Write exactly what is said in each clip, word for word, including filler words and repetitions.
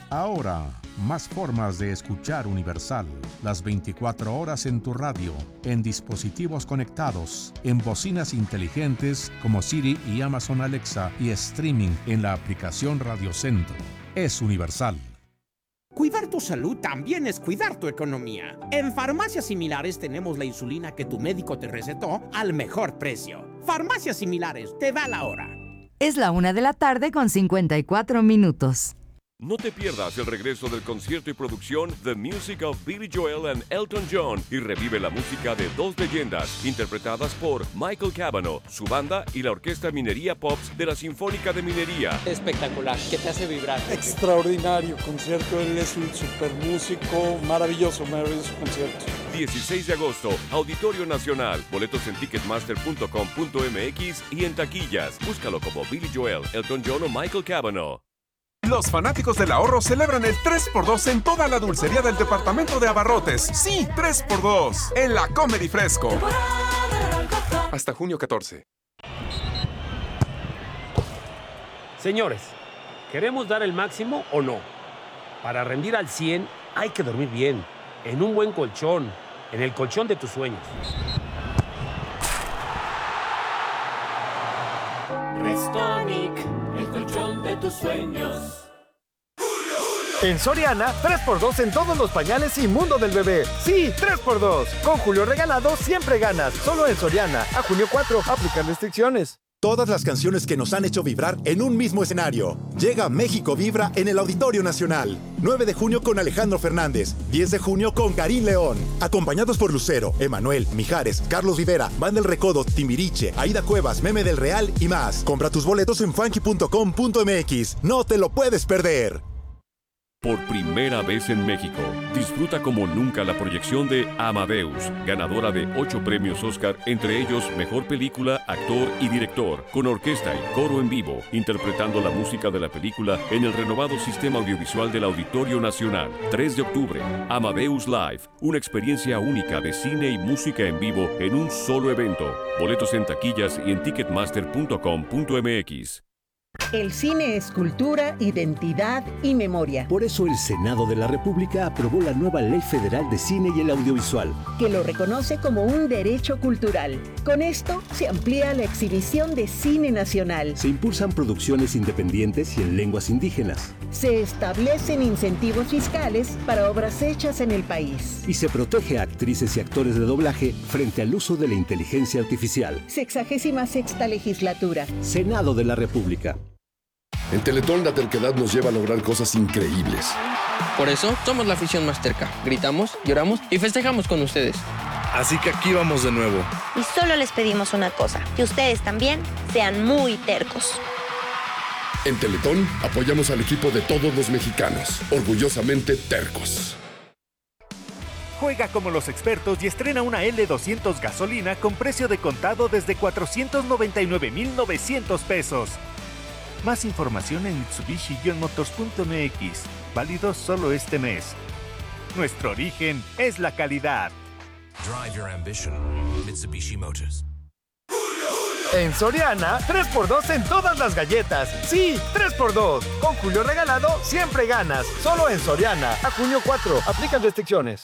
Ahora, más formas de escuchar Universal. Las veinticuatro horas en tu radio, en dispositivos conectados, en bocinas inteligentes como Siri y Amazon Alexa y streaming en la aplicación Radio Centro. Es Universal. Cuidar tu salud también es cuidar tu economía. En Farmacias Similares tenemos la insulina que tu médico te recetó al mejor precio. Farmacias Similares, te da la hora. Es la una de la tarde con cincuenta y cuatro minutos. No te pierdas el regreso del concierto y producción The Music of Billy Joel and Elton John y revive la música de dos leyendas interpretadas por Michael Cavanaugh, su banda y la Orquesta Minería Pops de la Sinfónica de Minería. Espectacular, que te hace vibrar. Extraordinario concierto, él es un super músico, maravilloso, maravilloso concierto. dieciséis de agosto, Auditorio Nacional. Boletos en ticketmaster punto com punto m x y en taquillas. Búscalo como Billy Joel, Elton John o Michael Cavanaugh. Los fanáticos del ahorro celebran el tres por dos en toda la dulcería del departamento de abarrotes. Sí, tres por dos en la Comedy Fresco. Hasta junio catorce. Señores, ¿queremos dar el máximo o no? Para rendir al cien hay que dormir bien, en un buen colchón, en el colchón de tus sueños. Restonic, el colchón de tus sueños. En Soriana, tres por dos en todos los pañales y mundo del bebé. Sí, tres por dos. Con Julio Regalado siempre ganas. Solo en Soriana. A junio cuatro, aplican restricciones. Todas las canciones que nos han hecho vibrar en un mismo escenario. Llega México Vibra en el Auditorio Nacional. nueve de junio con Alejandro Fernández. diez de junio con Karim León. Acompañados por Lucero, Emanuel, Mijares, Carlos Rivera, Banda El Recodo, Timbiriche, Aida Cuevas, Meme del Real y más. Compra tus boletos en funky punto com punto m x. No te lo puedes perder. Por primera vez en México, disfruta como nunca la proyección de Amadeus, ganadora de ocho premios Oscar, entre ellos Mejor Película, Actor y Director, con orquesta y coro en vivo, interpretando la música de la película en el renovado sistema audiovisual del Auditorio Nacional. tres de octubre, Amadeus Live, una experiencia única de cine y música en vivo en un solo evento. Boletos en taquillas y en ticketmaster punto com punto m x. El cine es cultura, identidad y memoria. Por eso el Senado de la República aprobó la nueva Ley Federal de Cine y el Audiovisual, que lo reconoce como un derecho cultural. Con esto se amplía la exhibición de cine nacional. Se impulsan producciones independientes y en lenguas indígenas. Se establecen incentivos fiscales para obras hechas en el país. Y se protege a actrices y actores de doblaje frente al uso de la inteligencia artificial. Sexagésima sexta legislatura. Senado de la República. En Teletón la terquedad nos lleva a lograr cosas increíbles. Por eso somos la afición más terca. Gritamos, lloramos y festejamos con ustedes. Así que aquí vamos de nuevo. Y solo les pedimos una cosa, que ustedes también sean muy tercos. En Teletón apoyamos al equipo de todos los mexicanos, orgullosamente tercos. Juega como los expertos y estrena una L doscientos gasolina con precio de contado desde cuatrocientos noventa y nueve mil novecientos pesos. Más información en mitsubishi motors punto m x. Válido solo este mes. Nuestro origen es la calidad. Drive your ambition. Mitsubishi Motors. En Soriana, tres por dos en todas las galletas. Sí, tres por dos. Con Julio Regalado siempre ganas. Solo en Soriana. A junio cuatro, aplican restricciones.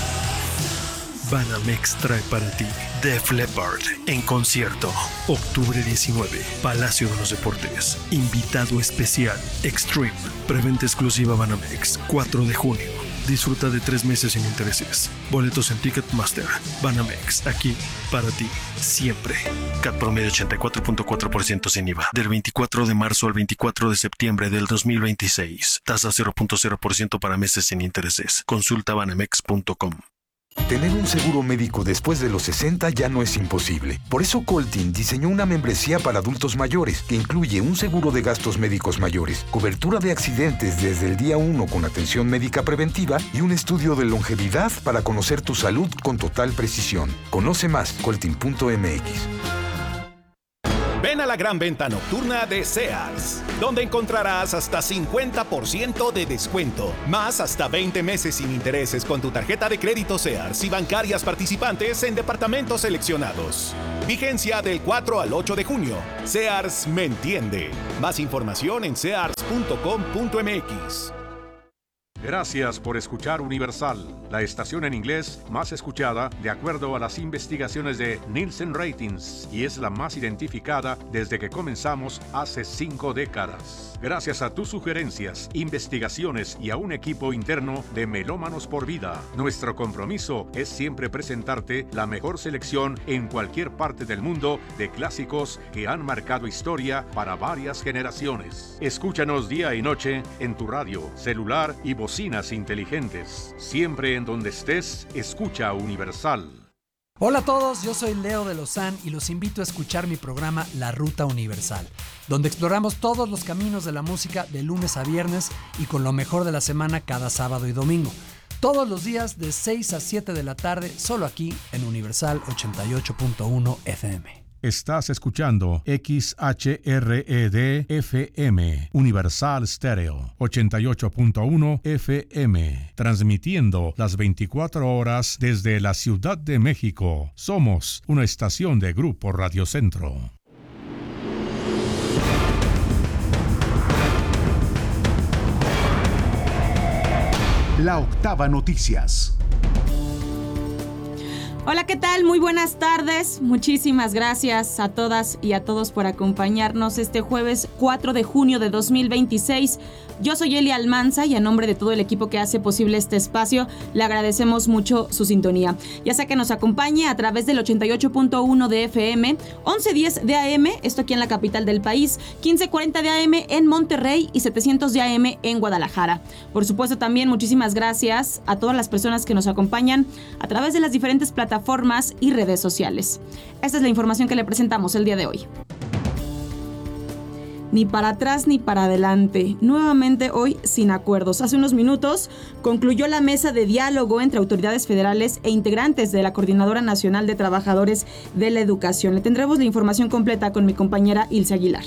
Banamex trae para ti Def Leppard en concierto. Octubre diecinueve, Palacio de los Deportes. Invitado especial, Extreme. Preventa exclusiva Banamex, cuatro de junio. Disfruta de tres meses sin intereses. Boletos en Ticketmaster. Banamex, aquí, para ti, siempre. C A T promedio ochenta y cuatro punto cuatro por ciento sin I V A. Del veinticuatro de marzo al veinticuatro de septiembre del dos mil veintiséis. Tasa cero punto cero por ciento para meses sin intereses. Consulta banamex punto com. Tener un seguro médico después de los sesenta ya no es imposible. Por eso Coltin diseñó una membresía para adultos mayores que incluye un seguro de gastos médicos mayores, cobertura de accidentes desde el día uno con atención médica preventiva y un estudio de longevidad para conocer tu salud con total precisión. Conoce más, coltin punto m x. Ven a la gran venta nocturna de Sears, donde encontrarás hasta cincuenta por ciento de descuento, más hasta veinte meses sin intereses con tu tarjeta de crédito Sears y bancarias participantes en departamentos seleccionados. Vigencia del cuatro al ocho de junio. Sears me entiende. Más información en sears punto com punto m x. Gracias por escuchar Universal, la estación en inglés más escuchada de acuerdo a las investigaciones de Nielsen Ratings y es la más identificada desde que comenzamos hace cinco décadas. Gracias a tus sugerencias, investigaciones y a un equipo interno de Melómanos por Vida, nuestro compromiso es siempre presentarte la mejor selección en cualquier parte del mundo de clásicos que han marcado historia para varias generaciones. Escúchanos día y noche en tu radio, celular y bocinas inteligentes. Siempre en donde estés, escucha Universal. Hola a todos, yo soy Leo de Lozán y los invito a escuchar mi programa La Ruta Universal, donde exploramos todos los caminos de la música de lunes a viernes y con lo mejor de la semana cada sábado y domingo. Todos los días de seis a siete de la tarde, solo aquí en Universal ochenta y ocho punto uno F M. Estás escuchando X H R E D F M, Universal Stereo, ochenta y ocho punto uno F M, transmitiendo las veinticuatro horas desde la Ciudad de México. Somos una estación de Grupo Radio Centro. La Octava Noticias. Hola, ¿qué tal? Muy buenas tardes. Muchísimas gracias a todas y a todos por acompañarnos este jueves cuatro de junio de dos mil veintiséis. Yo soy Elia Almanza y a nombre de todo el equipo que hace posible este espacio, le agradecemos mucho su sintonía. Ya sea que nos acompañe a través del ochenta y ocho punto uno de F M, once diez de A M, esto aquí en la capital del país, quince cuarenta de A M en Monterrey y setecientos de A M en Guadalajara. Por supuesto, también muchísimas gracias a todas las personas que nos acompañan a través de las diferentes plataformas y redes sociales. Esta es la información que le presentamos el día de hoy. Ni para atrás ni para adelante. Nuevamente hoy sin acuerdos. Hace unos minutos concluyó la mesa de diálogo entre autoridades federales e integrantes de la Coordinadora Nacional de Trabajadores de la Educación. Le tendremos la información completa con mi compañera Ilse Aguilar.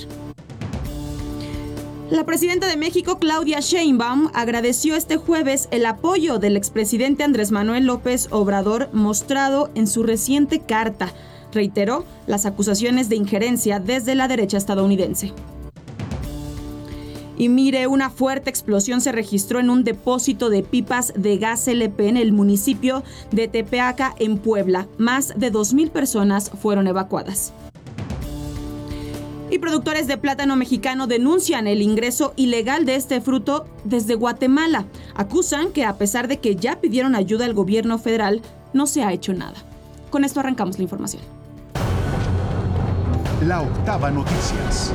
La presidenta de México, Claudia Sheinbaum, agradeció este jueves el apoyo del expresidente Andrés Manuel López Obrador mostrado en su reciente carta. Reiteró las acusaciones de injerencia desde la derecha estadounidense. Y mire, una fuerte explosión se registró en un depósito de pipas de gas L P en el municipio de Tepeaca, en Puebla. Más de dos mil personas fueron evacuadas. Y productores de plátano mexicano denuncian el ingreso ilegal de este fruto desde Guatemala. Acusan que a pesar de que ya pidieron ayuda al gobierno federal, no se ha hecho nada. Con esto arrancamos la información. La Octava Noticias.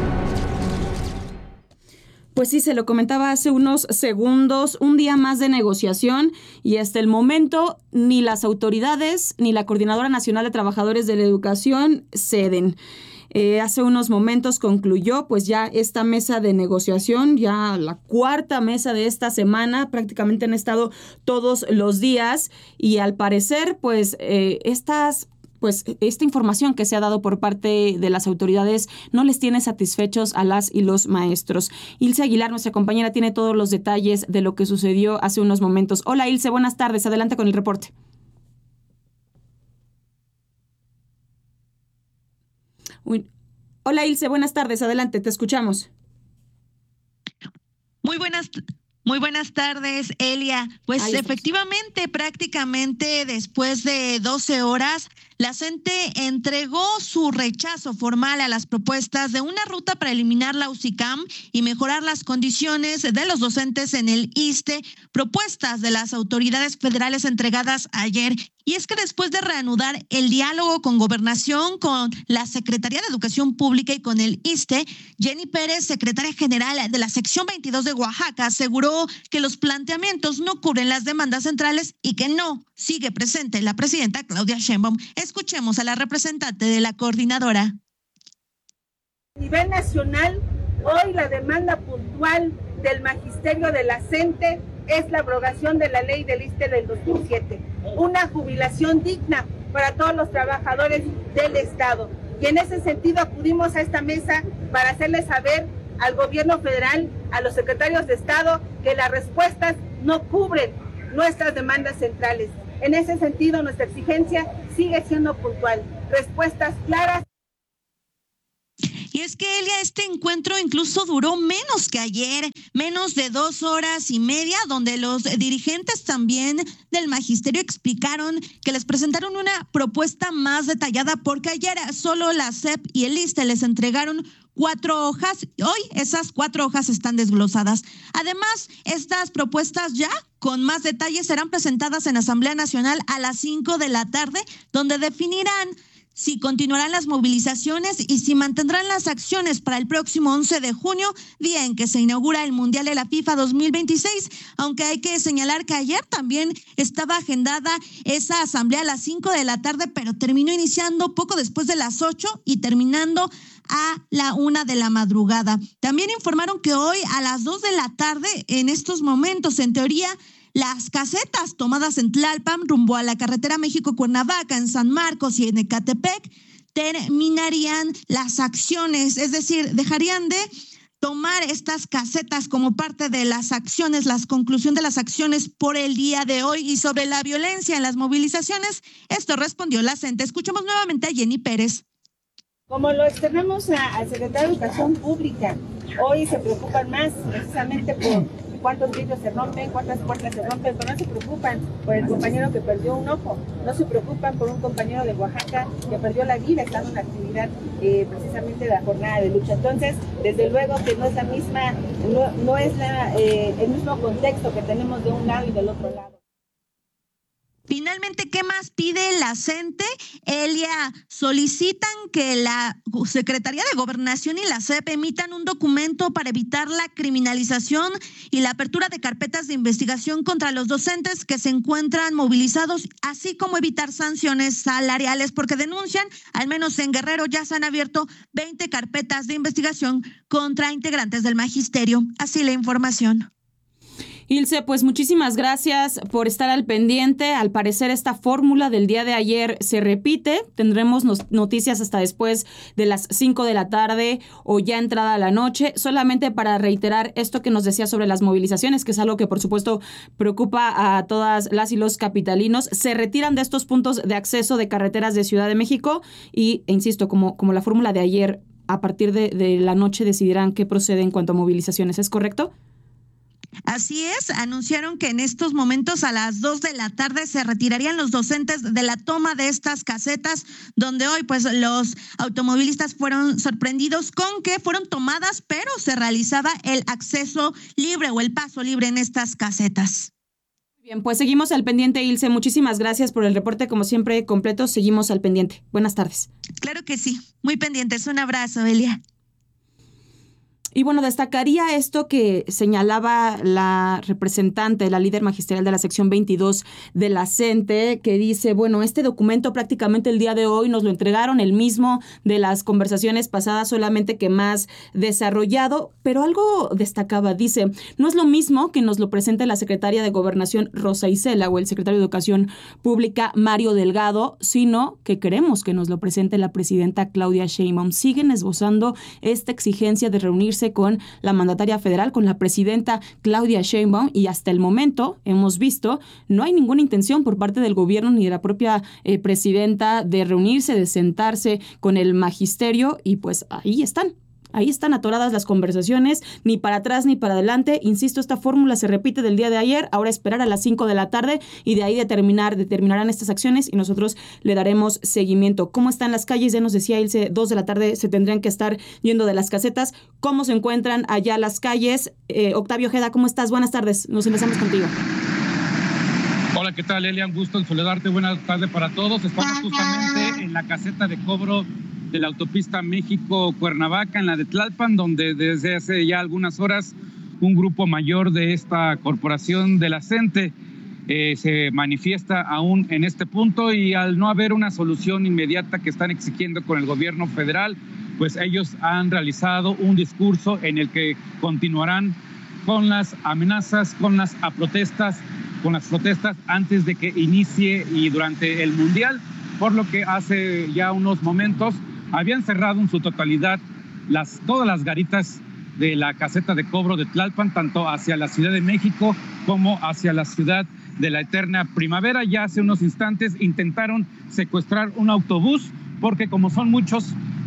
Pues sí, se lo comentaba hace unos segundos, un día más de negociación y hasta el momento ni las autoridades ni la Coordinadora Nacional de Trabajadores de la Educación ceden. Eh, hace unos momentos concluyó pues ya esta mesa de negociación, ya la cuarta mesa de esta semana, prácticamente han estado todos los días y al parecer pues eh, estas... pues esta información que se ha dado por parte de las autoridades no les tiene satisfechos a las y los maestros. Ilse Aguilar, nuestra compañera, tiene todos los detalles de lo que sucedió hace unos momentos. Hola Ilse, buenas tardes, adelante con el reporte. Uy. Hola Ilse, buenas tardes, adelante, te escuchamos. Muy buenas Muy buenas tardes, Elia. Pues Ahí efectivamente, estamos. prácticamente después de doce horas, la CENTE entregó su rechazo formal a las propuestas de una ruta para eliminar la U C I C A M y mejorar las condiciones de los docentes en el ISSSTE, propuestas de las autoridades federales entregadas ayer. Y es que después de reanudar el diálogo con Gobernación, con la Secretaría de Educación Pública y con el ISSSTE, Jenny Pérez, secretaria general de la sección veintidós de Oaxaca, aseguró que los planteamientos no cubren las demandas centrales y que no sigue presente la presidenta Claudia Sheinbaum. Escuchemos a la representante de la coordinadora. A nivel nacional, hoy la demanda puntual del magisterio de la CENTE es la abrogación de la ley del ISSSTE del dos mil siete, una jubilación digna para todos los trabajadores del Estado. Y en ese sentido acudimos a esta mesa para hacerles saber al gobierno federal, a los secretarios de Estado, que las respuestas no cubren nuestras demandas centrales. En ese sentido, nuestra exigencia sigue siendo puntual. Respuestas claras. Y es que, Elia, este encuentro incluso duró menos que ayer, menos de dos horas y media, donde los dirigentes también del magisterio explicaron que les presentaron una propuesta más detallada, porque ayer solo la S E P y el ISSSTE les entregaron cuatro hojas. Hoy esas cuatro hojas están desglosadas. Además, estas propuestas ya con más detalles serán presentadas en Asamblea Nacional a las cinco de la tarde, donde definirán si continuarán las movilizaciones y si mantendrán las acciones para el próximo once de junio, día en que se inaugura el Mundial de la FIFA dos mil veintiséis, aunque hay que señalar que ayer también estaba agendada esa asamblea a las cinco de la tarde, pero terminó iniciando poco después de las ocho y terminando a la una de la madrugada. También informaron que hoy a las dos de la tarde, en estos momentos, en teoría, las casetas tomadas en Tlalpan rumbo a la carretera México-Cuernavaca, en San Marcos y en Ecatepec, terminarían las acciones, es decir, dejarían de tomar estas casetas como parte de las acciones, la conclusión de las acciones por el día de hoy. Y sobre la violencia en las movilizaciones, esto respondió la CENTE. Escuchemos nuevamente a Jenny Pérez. Como lo externamos al secretario de Educación Pública, hoy se preocupan más precisamente por cuántos vidrios se rompen, cuántas puertas se rompen, pero no se preocupan por el compañero que perdió un ojo, no se preocupan por un compañero de Oaxaca que perdió la vida estando en la actividad eh, precisamente de la jornada de lucha. Entonces, desde luego que no es la misma, no, no es la, eh, el mismo contexto que tenemos de un lado y del otro lado. Finalmente, ¿qué más pide la CENTE? Elia, solicitan que la Secretaría de Gobernación y la S E P emitan un documento para evitar la criminalización y la apertura de carpetas de investigación contra los docentes que se encuentran movilizados, así como evitar sanciones salariales, porque denuncian, al menos en Guerrero ya se han abierto veinte carpetas de investigación contra integrantes del magisterio. Así la información. Ilse, pues muchísimas gracias por estar al pendiente. Al parecer esta fórmula del día de ayer se repite. Tendremos noticias hasta después de las cinco de la tarde o ya entrada la noche. Solamente para reiterar esto que nos decía sobre las movilizaciones, que es algo que por supuesto preocupa a todas las y los capitalinos. Se retiran de estos puntos de acceso de carreteras de Ciudad de México y, e insisto, como, como la fórmula de ayer, a partir de, de la noche decidirán qué procede en cuanto a movilizaciones. ¿Es correcto? Así es, anunciaron que en estos momentos a las dos de la tarde se retirarían los docentes de la toma de estas casetas, donde hoy pues los automovilistas fueron sorprendidos con que fueron tomadas, pero se realizaba el acceso libre o el paso libre en estas casetas. Bien, pues seguimos al pendiente, Ilse. Muchísimas gracias por el reporte, como siempre, completo. Seguimos al pendiente. Buenas tardes. Claro que sí, muy pendientes. Un abrazo, Elia. Y bueno, destacaría esto que señalaba la representante, la líder magisterial de la sección veintidós de la CENTE, que dice, bueno, este documento prácticamente el día de hoy nos lo entregaron el mismo de las conversaciones pasadas, solamente que más desarrollado, pero algo destacaba, dice, no es lo mismo que nos lo presente la secretaria de Gobernación Rosa Isela o el secretario de Educación Pública Mario Delgado, sino que queremos que nos lo presente la presidenta Claudia Sheinbaum. Siguen esbozando esta exigencia de reunirse con la mandataria federal, con la presidenta Claudia Sheinbaum, y hasta el momento hemos visto no hay ninguna intención por parte del gobierno ni de la propia eh, presidenta de reunirse, de sentarse con el magisterio, y pues ahí están. Ahí están atoradas las conversaciones, ni para atrás ni para adelante. Insisto, esta fórmula se repite del día de ayer, ahora esperar a las cinco de la tarde y de ahí determinar, determinarán estas acciones y nosotros le daremos seguimiento. ¿Cómo están las calles? Ya nos decía Ilse, dos de la tarde se tendrían que estar yendo de las casetas. ¿Cómo se encuentran allá las calles? Eh, Octavio Ojeda, ¿cómo estás? Buenas tardes, nos empezamos contigo. Hola, ¿qué tal, Elia? Un gusto en saludarte. Buenas tardes para todos. Estamos justamente en la caseta de cobro de la autopista México-Cuernavaca, en la de Tlalpan, donde desde hace ya algunas horas un grupo mayor de esta corporación de la CENTE eh, se manifiesta aún en este punto, y al no haber una solución inmediata que están exigiendo con el gobierno federal, pues ellos han realizado un discurso en el que continuarán con las amenazas, con las a protestas, con las protestas antes de que inicie y durante el Mundial, por lo que hace ya unos momentos habían cerrado en su totalidad las, todas las garitas de la caseta de cobro de Tlalpan, tanto hacia la Ciudad de México como hacia la ciudad de la eterna primavera. Ya hace unos instantes intentaron secuestrar un autobús porque como son muchos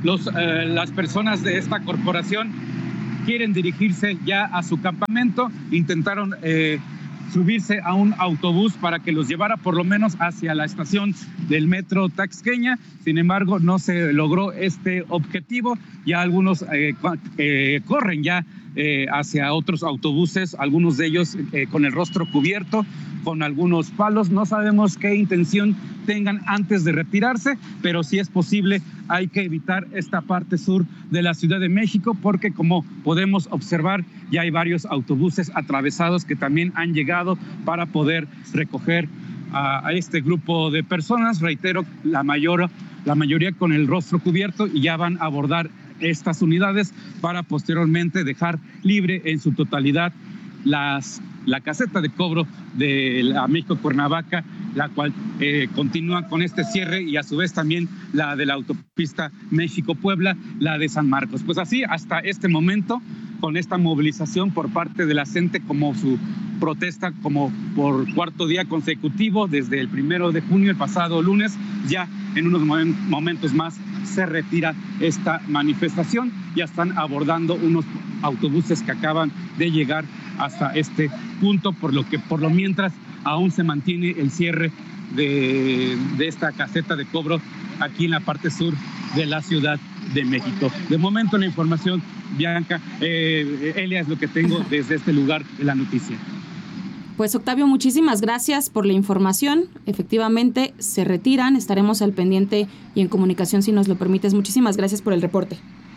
los, eh, las personas de esta corporación quieren dirigirse ya a su campamento. Intentaron eh, subirse a un autobús para que los llevara por lo menos hacia la estación del metro Taxqueña. Sin embargo, no se logró este objetivo. Ya algunos eh, eh, corren ya eh, hacia otros autobuses, algunos de ellos eh, con el rostro cubierto, con algunos palos. No sabemos qué intención tengan antes de retirarse, pero si es posible hay que evitar esta parte sur de la Ciudad de México, porque como podemos observar ya hay varios autobuses atravesados que también han llegado para poder recoger a, a este grupo de personas. Reitero, la mayor, la mayoría con el rostro cubierto, y ya van a abordar estas unidades para posteriormente dejar libre en su totalidad las, la caseta de cobro de la México Cuernavaca, la cual eh, continúa con este cierre, y a su vez también la de la autopista México-Puebla, la de San Marcos. Pues así, hasta este momento, con esta movilización por parte de la gente como su protesta, como por cuarto día consecutivo, desde el primero de junio, el pasado lunes, ya en unos momentos más se retira esta manifestación. Ya están abordando unos autobuses que acaban de llegar hasta este punto, por lo que por lo mientras aún se mantiene el cierre de, de esta caseta de cobro aquí en la parte sur de la Ciudad de México. De momento la información, Bianca, eh, Elia, es lo que tengo desde este lugar de la noticia. Pues Octavio, muchísimas gracias por la información. Efectivamente, se retiran, estaremos al pendiente y en comunicación si nos lo permites. Muchísimas gracias por el reporte.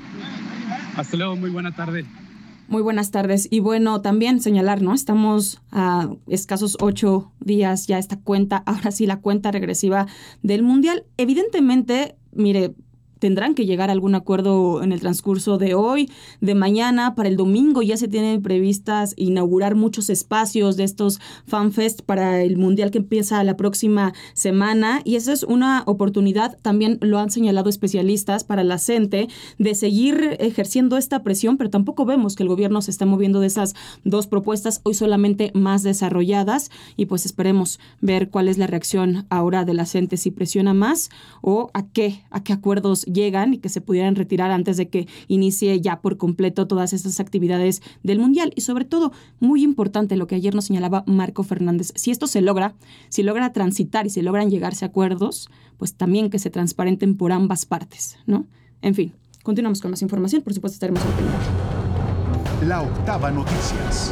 Hasta luego, muy buena tarde. Muy buenas tardes. Y bueno, también señalar, ¿no? Estamos a escasos ocho días ya esta cuenta, ahora sí la cuenta regresiva del Mundial. Evidentemente, mire, tendrán que llegar a algún acuerdo en el transcurso de hoy, de mañana. Para el domingo ya se tienen previstas inaugurar muchos espacios de estos FanFest para el Mundial que empieza la próxima semana, y esa es una oportunidad, también lo han señalado especialistas, para la CENTE de seguir ejerciendo esta presión, pero tampoco vemos que el gobierno se está moviendo de esas dos propuestas, hoy solamente más desarrolladas, y pues esperemos ver cuál es la reacción ahora de la CENTE, si presiona más o a qué, a qué acuerdos llegan y que se pudieran retirar antes de que inicie ya por completo todas estas actividades del Mundial. Y sobre todo, muy importante lo que ayer nos señalaba Marco Fernández, si esto se logra, si logra transitar y si logran llegarse a acuerdos, pues también que se transparenten por ambas partes, ¿no? En fin, continuamos con más información, por supuesto estaremos al pendiente. La Octava Noticias.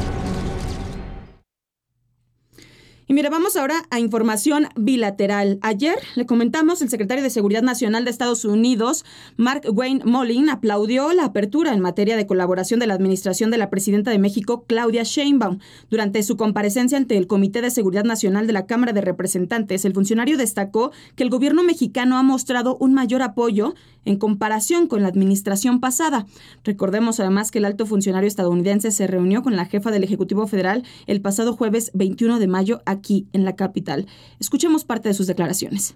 Y mira, vamos ahora a información bilateral. Ayer le comentamos, el secretario de Seguridad Nacional de Estados Unidos, Mark Wayne Mullin, aplaudió la apertura en materia de colaboración de la administración de la presidenta de México, Claudia Sheinbaum. Durante su comparecencia ante el Comité de Seguridad Nacional de la Cámara de Representantes, el funcionario destacó que el gobierno mexicano ha mostrado un mayor apoyo en comparación con la administración pasada. Recordemos además que el alto funcionario estadounidense se reunió con la jefa del Ejecutivo Federal el pasado jueves veintiuno de mayo aquí en la capital. Escuchemos parte de sus declaraciones.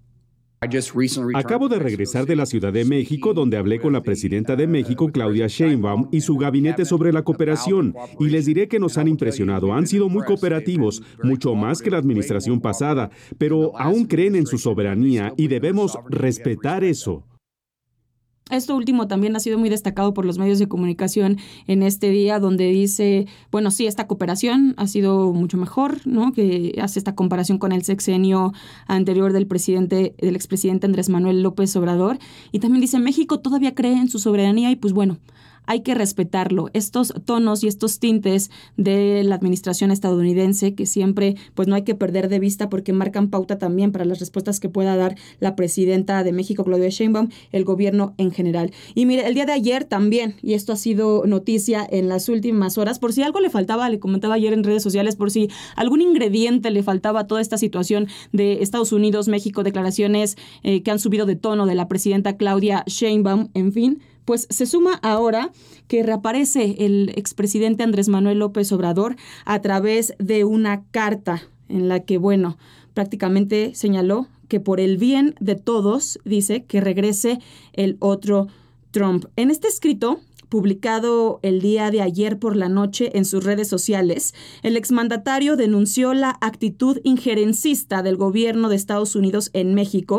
Acabo de regresar de la Ciudad de México, donde hablé con la presidenta de México, Claudia Sheinbaum, y su gabinete sobre la cooperación, y les diré que nos han impresionado. Han sido muy cooperativos, mucho más que la administración pasada, pero aún creen en su soberanía y debemos respetar eso. Esto último también ha sido muy destacado por los medios de comunicación en este día, donde dice, bueno, sí, esta cooperación ha sido mucho mejor, ¿no? Que hace esta comparación con el sexenio anterior del presidente, del expresidente Andrés Manuel López Obrador. Y también dice, México todavía cree en su soberanía y pues bueno, hay que respetarlo. Estos tonos y estos tintes de la administración estadounidense que siempre pues no hay que perder de vista, porque marcan pauta también para las respuestas que pueda dar la presidenta de México, Claudia Sheinbaum, el gobierno en general. Y mire, el día de ayer también, y esto ha sido noticia en las últimas horas, por si algo le faltaba, le comentaba ayer en redes sociales, por si algún ingrediente le faltaba a toda esta situación de Estados Unidos, México, declaraciones eh, que han subido de tono de la presidenta Claudia Sheinbaum, en fin, pues se suma ahora que reaparece el expresidente Andrés Manuel López Obrador a través de una carta en la que, bueno, prácticamente señaló que por el bien de todos, dice, que regrese el otro Trump. En este escrito, publicado el día de ayer por la noche en sus redes sociales, el exmandatario denunció la actitud injerencista del gobierno de Estados Unidos en México,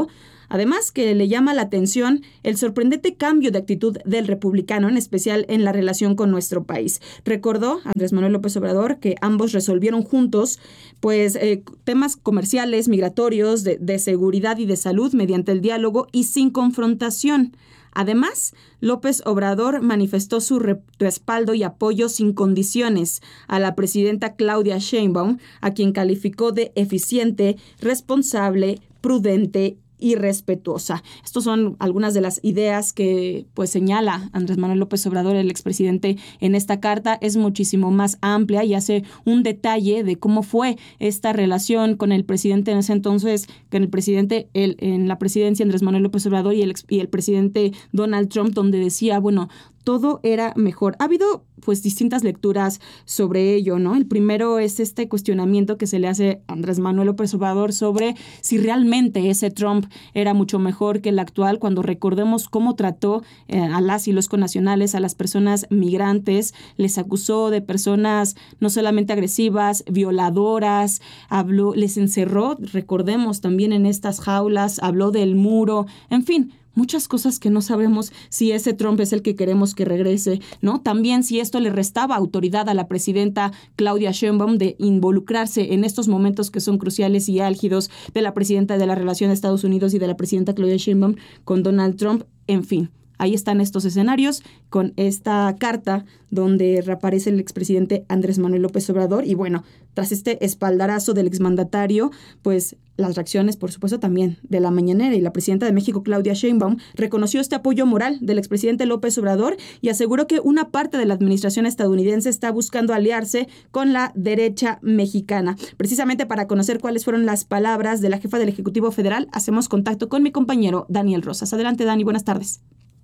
Además, que le llama la atención el sorprendente cambio de actitud del republicano, en especial en la relación con nuestro país. Recordó Andrés Manuel López Obrador que ambos resolvieron juntos pues eh, temas comerciales, migratorios, de, de seguridad y de salud mediante el diálogo y sin confrontación. Además, López Obrador manifestó su re- respaldo y apoyo sin condiciones a la presidenta Claudia Sheinbaum, a quien calificó de eficiente, responsable, prudente y respetuosa. Estas son algunas de las ideas que pues señala Andrés Manuel López Obrador, el expresidente, en esta carta. Es muchísimo más amplia y hace un detalle de cómo fue esta relación con el presidente en ese entonces, con el presidente el, en la presidencia Andrés Manuel López Obrador y el, y el presidente Donald Trump, donde decía, bueno, todo era mejor. Ha habido pues distintas lecturas sobre ello, ¿no? El primero es este cuestionamiento que se le hace a Andrés Manuel López Obrador sobre si realmente ese Trump era mucho mejor que el actual, cuando recordemos cómo trató eh, a las y los connacionales, a las personas migrantes, les acusó de personas no solamente agresivas, violadoras, habló, les encerró, recordemos también en estas jaulas, habló del muro, en fin, muchas cosas que no sabemos si ese Trump es el que queremos que regrese, ¿no? También si esto le restaba autoridad a la presidenta Claudia Sheinbaum de involucrarse en estos momentos que son cruciales y álgidos de la presidenta de la relación de Estados Unidos y de la presidenta Claudia Sheinbaum con Donald Trump, en fin. Ahí están estos escenarios con esta carta donde reaparece el expresidente Andrés Manuel López Obrador. Y bueno, tras este espaldarazo del exmandatario, pues las reacciones, por supuesto, también de la mañanera. Y la presidenta de México, Claudia Sheinbaum, reconoció este apoyo moral del expresidente López Obrador y aseguró que una parte de la administración estadounidense está buscando aliarse con la derecha mexicana. Precisamente para conocer cuáles fueron las palabras de la jefa del Ejecutivo Federal, hacemos contacto con mi compañero Daniel Rosas. Adelante, Dani, buenas tardes.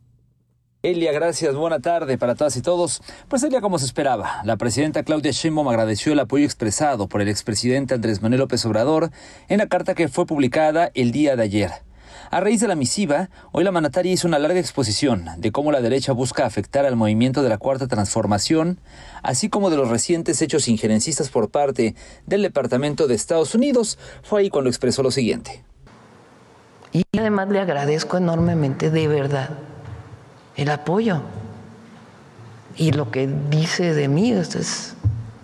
Elia, gracias. Buena tarde para todas y todos. Pues Elia, como se esperaba, la presidenta Claudia Sheinbaum agradeció el apoyo expresado por el expresidente Andrés Manuel López Obrador en la carta que fue publicada el día de ayer. A raíz de la misiva, hoy la mandataria hizo una larga exposición de cómo la derecha busca afectar al movimiento de la Cuarta Transformación, así como de los recientes hechos injerencistas por parte del Departamento de Estados Unidos. Fue ahí cuando expresó lo siguiente. Y además le agradezco enormemente, de verdad, el apoyo y lo que dice de mí. Esto es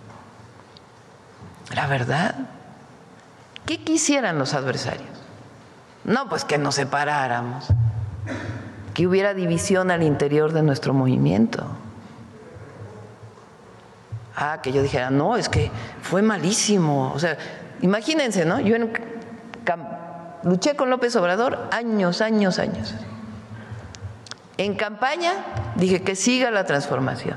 la verdad. ¿Qué quisieran los adversarios? No, pues que nos separáramos, que hubiera división al interior de nuestro movimiento. Ah, que yo dijera, no, es que fue malísimo. O sea, imagínense, ¿no? Yo en, luché con López Obrador años, años, años. En campaña dije que siga la transformación.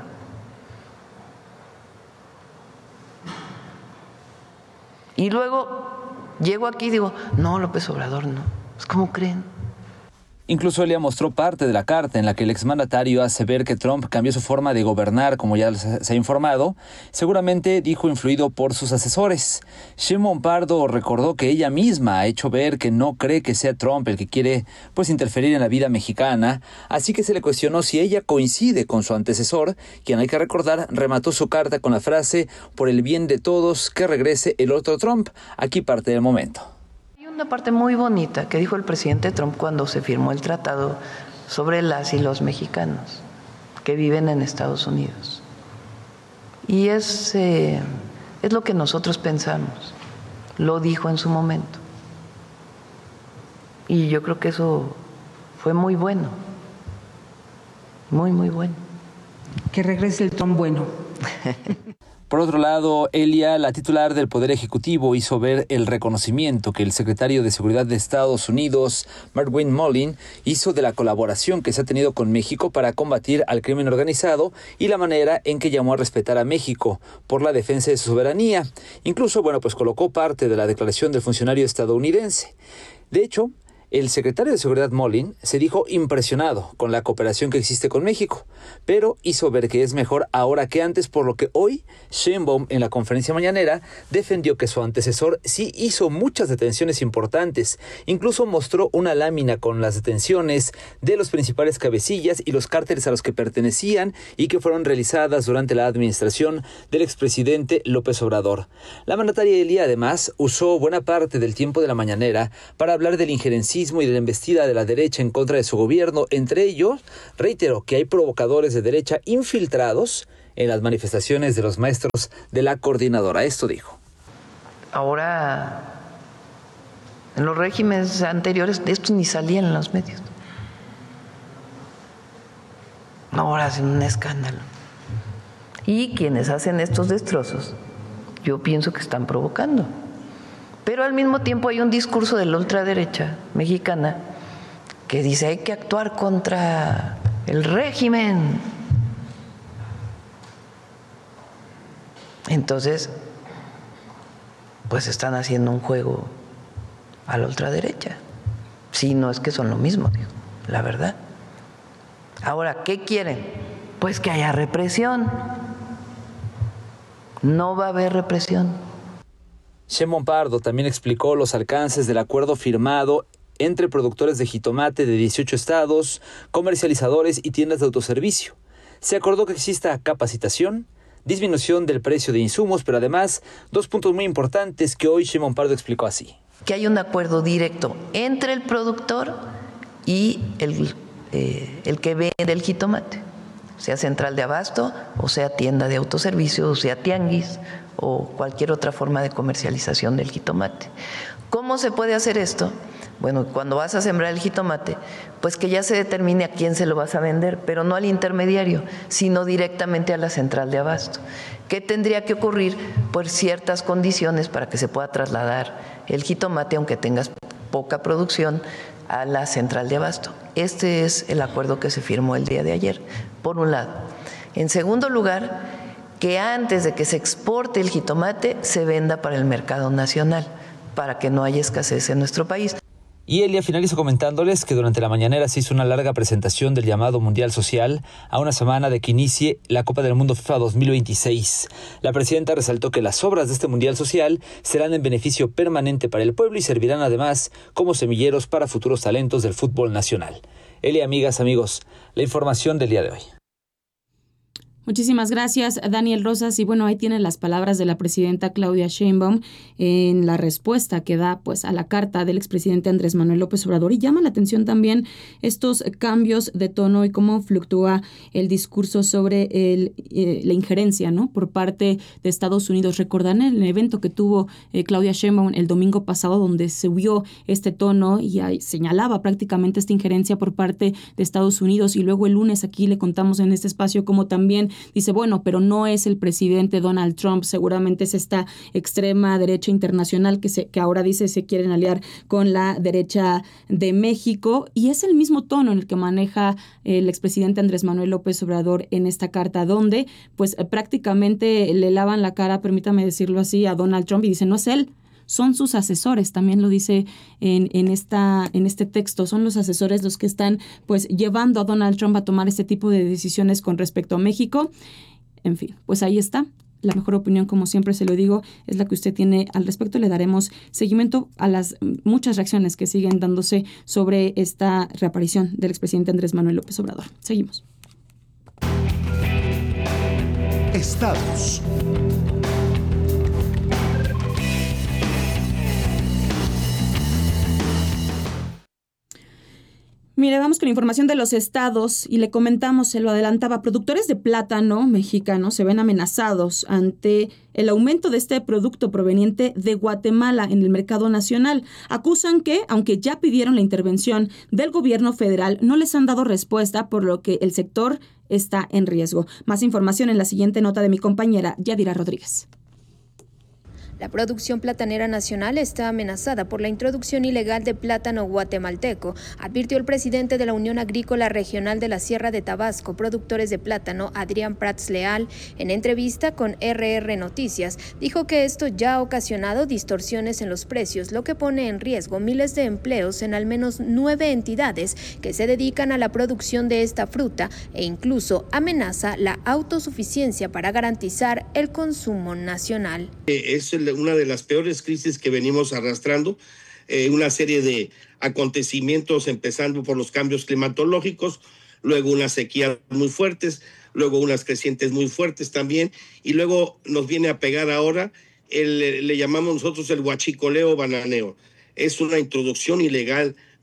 Y luego llego aquí y digo, no, López Obrador no. Pues, ¿cómo creen? Incluso Elia mostró parte de la carta en la que el exmandatario hace ver que Trump cambió su forma de gobernar, como ya se ha informado, seguramente dijo influido por sus asesores. Sheinbaum Pardo recordó que ella misma ha hecho ver que no cree que sea Trump el que quiere pues interferir en la vida mexicana, así que se le cuestionó si ella coincide con su antecesor, quien, hay que recordar, remató su carta con la frase por el bien de todos, que regrese el otro Trump. Aquí parte del momento. Una parte muy bonita que dijo el presidente Trump cuando se firmó el tratado sobre las y los mexicanos que viven en Estados Unidos. Y es, eh, es lo que nosotros pensamos. Lo dijo en su momento. Y yo creo que eso fue muy bueno. Muy, muy bueno. Que regrese el Trump bueno. Por otro lado, Elia, la titular del Poder Ejecutivo, hizo ver el reconocimiento que el secretario de Seguridad de Estados Unidos, Markwayne Mullin, hizo de la colaboración que se ha tenido con México para combatir al crimen organizado y la manera en que llamó a respetar a México por la defensa de su soberanía. Incluso, bueno, pues colocó parte de la declaración del funcionario estadounidense. De hecho, el secretario de Seguridad Mullin se dijo impresionado con la cooperación que existe con México, pero hizo ver que es mejor ahora que antes, por lo que hoy Sheinbaum en la conferencia mañanera defendió que su antecesor sí hizo muchas detenciones importantes. Incluso mostró una lámina con las detenciones de los principales cabecillas y los cárteles a los que pertenecían y que fueron realizadas durante la administración del expresidente López Obrador. La mandataria Elia además usó buena parte del tiempo de la mañanera para hablar del injerencismo autoritarismo y de la embestida de la derecha en contra de su gobierno. Entre ellos, reiteró que hay provocadores de derecha infiltrados en las manifestaciones de los maestros de la coordinadora. Esto dijo. Ahora, en los regímenes anteriores, esto ni salía en los medios. Ahora hacen un escándalo. Y quienes hacen estos destrozos, yo pienso que están provocando. Pero al mismo tiempo hay un discurso de la ultraderecha mexicana que dice hay que actuar contra el régimen. Entonces, pues están haciendo un juego a la ultraderecha. Sí, no es que son lo mismo, digo, la verdad. Ahora, ¿qué quieren? Pues que haya represión. No va a haber represión. Sheinbaum Pardo también explicó los alcances del acuerdo firmado entre productores de jitomate de dieciocho estados, comercializadores y tiendas de autoservicio. Se acordó que exista capacitación, disminución del precio de insumos, pero además dos puntos muy importantes que hoy Sheinbaum Pardo explicó así. Que hay un acuerdo directo entre el productor y el, eh, el que vende el jitomate, sea central de abasto, o sea tienda de autoservicio, o sea tianguis, o cualquier otra forma de comercialización del jitomate. ¿Cómo se puede hacer esto? Bueno, cuando vas a sembrar el jitomate, pues que ya se determine a quién se lo vas a vender, pero no al intermediario, sino directamente a la central de abasto. ¿Qué tendría que ocurrir? Pues ciertas condiciones para que se pueda trasladar el jitomate, aunque tengas poca producción, a la central de abasto. Este es el acuerdo que se firmó el día de ayer, por un lado. En segundo lugar, que antes de que se exporte el jitomate se venda para el mercado nacional, para que no haya escasez en nuestro país. Y Elia finaliza comentándoles que durante la mañanera se hizo una larga presentación del llamado Mundial Social a una semana de que inicie la Copa del Mundo FIFA dos mil veintiséis. La presidenta resaltó que las obras de este Mundial Social serán en beneficio permanente para el pueblo y servirán además como semilleros para futuros talentos del fútbol nacional. Elia, amigas, amigos, la información del día de hoy. Muchísimas gracias, Daniel Rosas. Y bueno, ahí tienen las palabras de la presidenta Claudia Sheinbaum en la respuesta que da pues a la carta del expresidente Andrés Manuel López Obrador. Y llama la atención también estos cambios de tono y cómo fluctúa el discurso sobre el, eh, la injerencia, ¿no?, por parte de Estados Unidos. Recordarán el evento que tuvo eh, Claudia Sheinbaum el domingo pasado, donde subió este tono y ahí señalaba prácticamente esta injerencia por parte de Estados Unidos. Y luego el lunes aquí le contamos en este espacio cómo también dice, bueno, pero no es el presidente Donald Trump, seguramente es esta extrema derecha internacional que, se, que ahora dice se quieren aliar con la derecha de México, y es el mismo tono en el que maneja el expresidente Andrés Manuel López Obrador en esta carta, donde pues prácticamente le lavan la cara, permítame decirlo así, a Donald Trump y dice, no es él, son sus asesores, también lo dice en, en, esta, en este texto, son los asesores los que están pues llevando a Donald Trump a tomar este tipo de decisiones con respecto a México. En fin, pues ahí está. La mejor opinión, como siempre se lo digo, es la que usted tiene al respecto. Le daremos seguimiento a las muchas reacciones que siguen dándose sobre esta reaparición del expresidente Andrés Manuel López Obrador. Seguimos. Estados. Mire, vamos con información de los estados y le comentamos, se lo adelantaba, productores de plátano mexicanos se ven amenazados ante el aumento de este producto proveniente de Guatemala en el mercado nacional. Acusan que, aunque ya pidieron la intervención del gobierno federal, no les han dado respuesta, por lo que el sector está en riesgo. Más información en la siguiente nota de mi compañera Yadira Rodríguez. La producción platanera nacional está amenazada por la introducción ilegal de plátano guatemalteco, advirtió el presidente de la Unión Agrícola Regional de la Sierra de Tabasco, productores de plátano, Adrián Prats Leal, en entrevista con R R Noticias. Dijo que esto ya ha ocasionado distorsiones en los precios, lo que pone en riesgo miles de empleos en al menos nueve entidades que se dedican a la producción de esta fruta e incluso amenaza la autosuficiencia para garantizar el consumo nacional. Es el una de las peores crisis que venimos arrastrando, eh, una serie de acontecimientos empezando por los cambios climatológicos, luego unas sequías muy fuertes, luego unas crecientes muy fuertes también, y luego nos viene a pegar ahora, el, le llamamos nosotros el huachicoleo bananeo. Es una introducción ilegal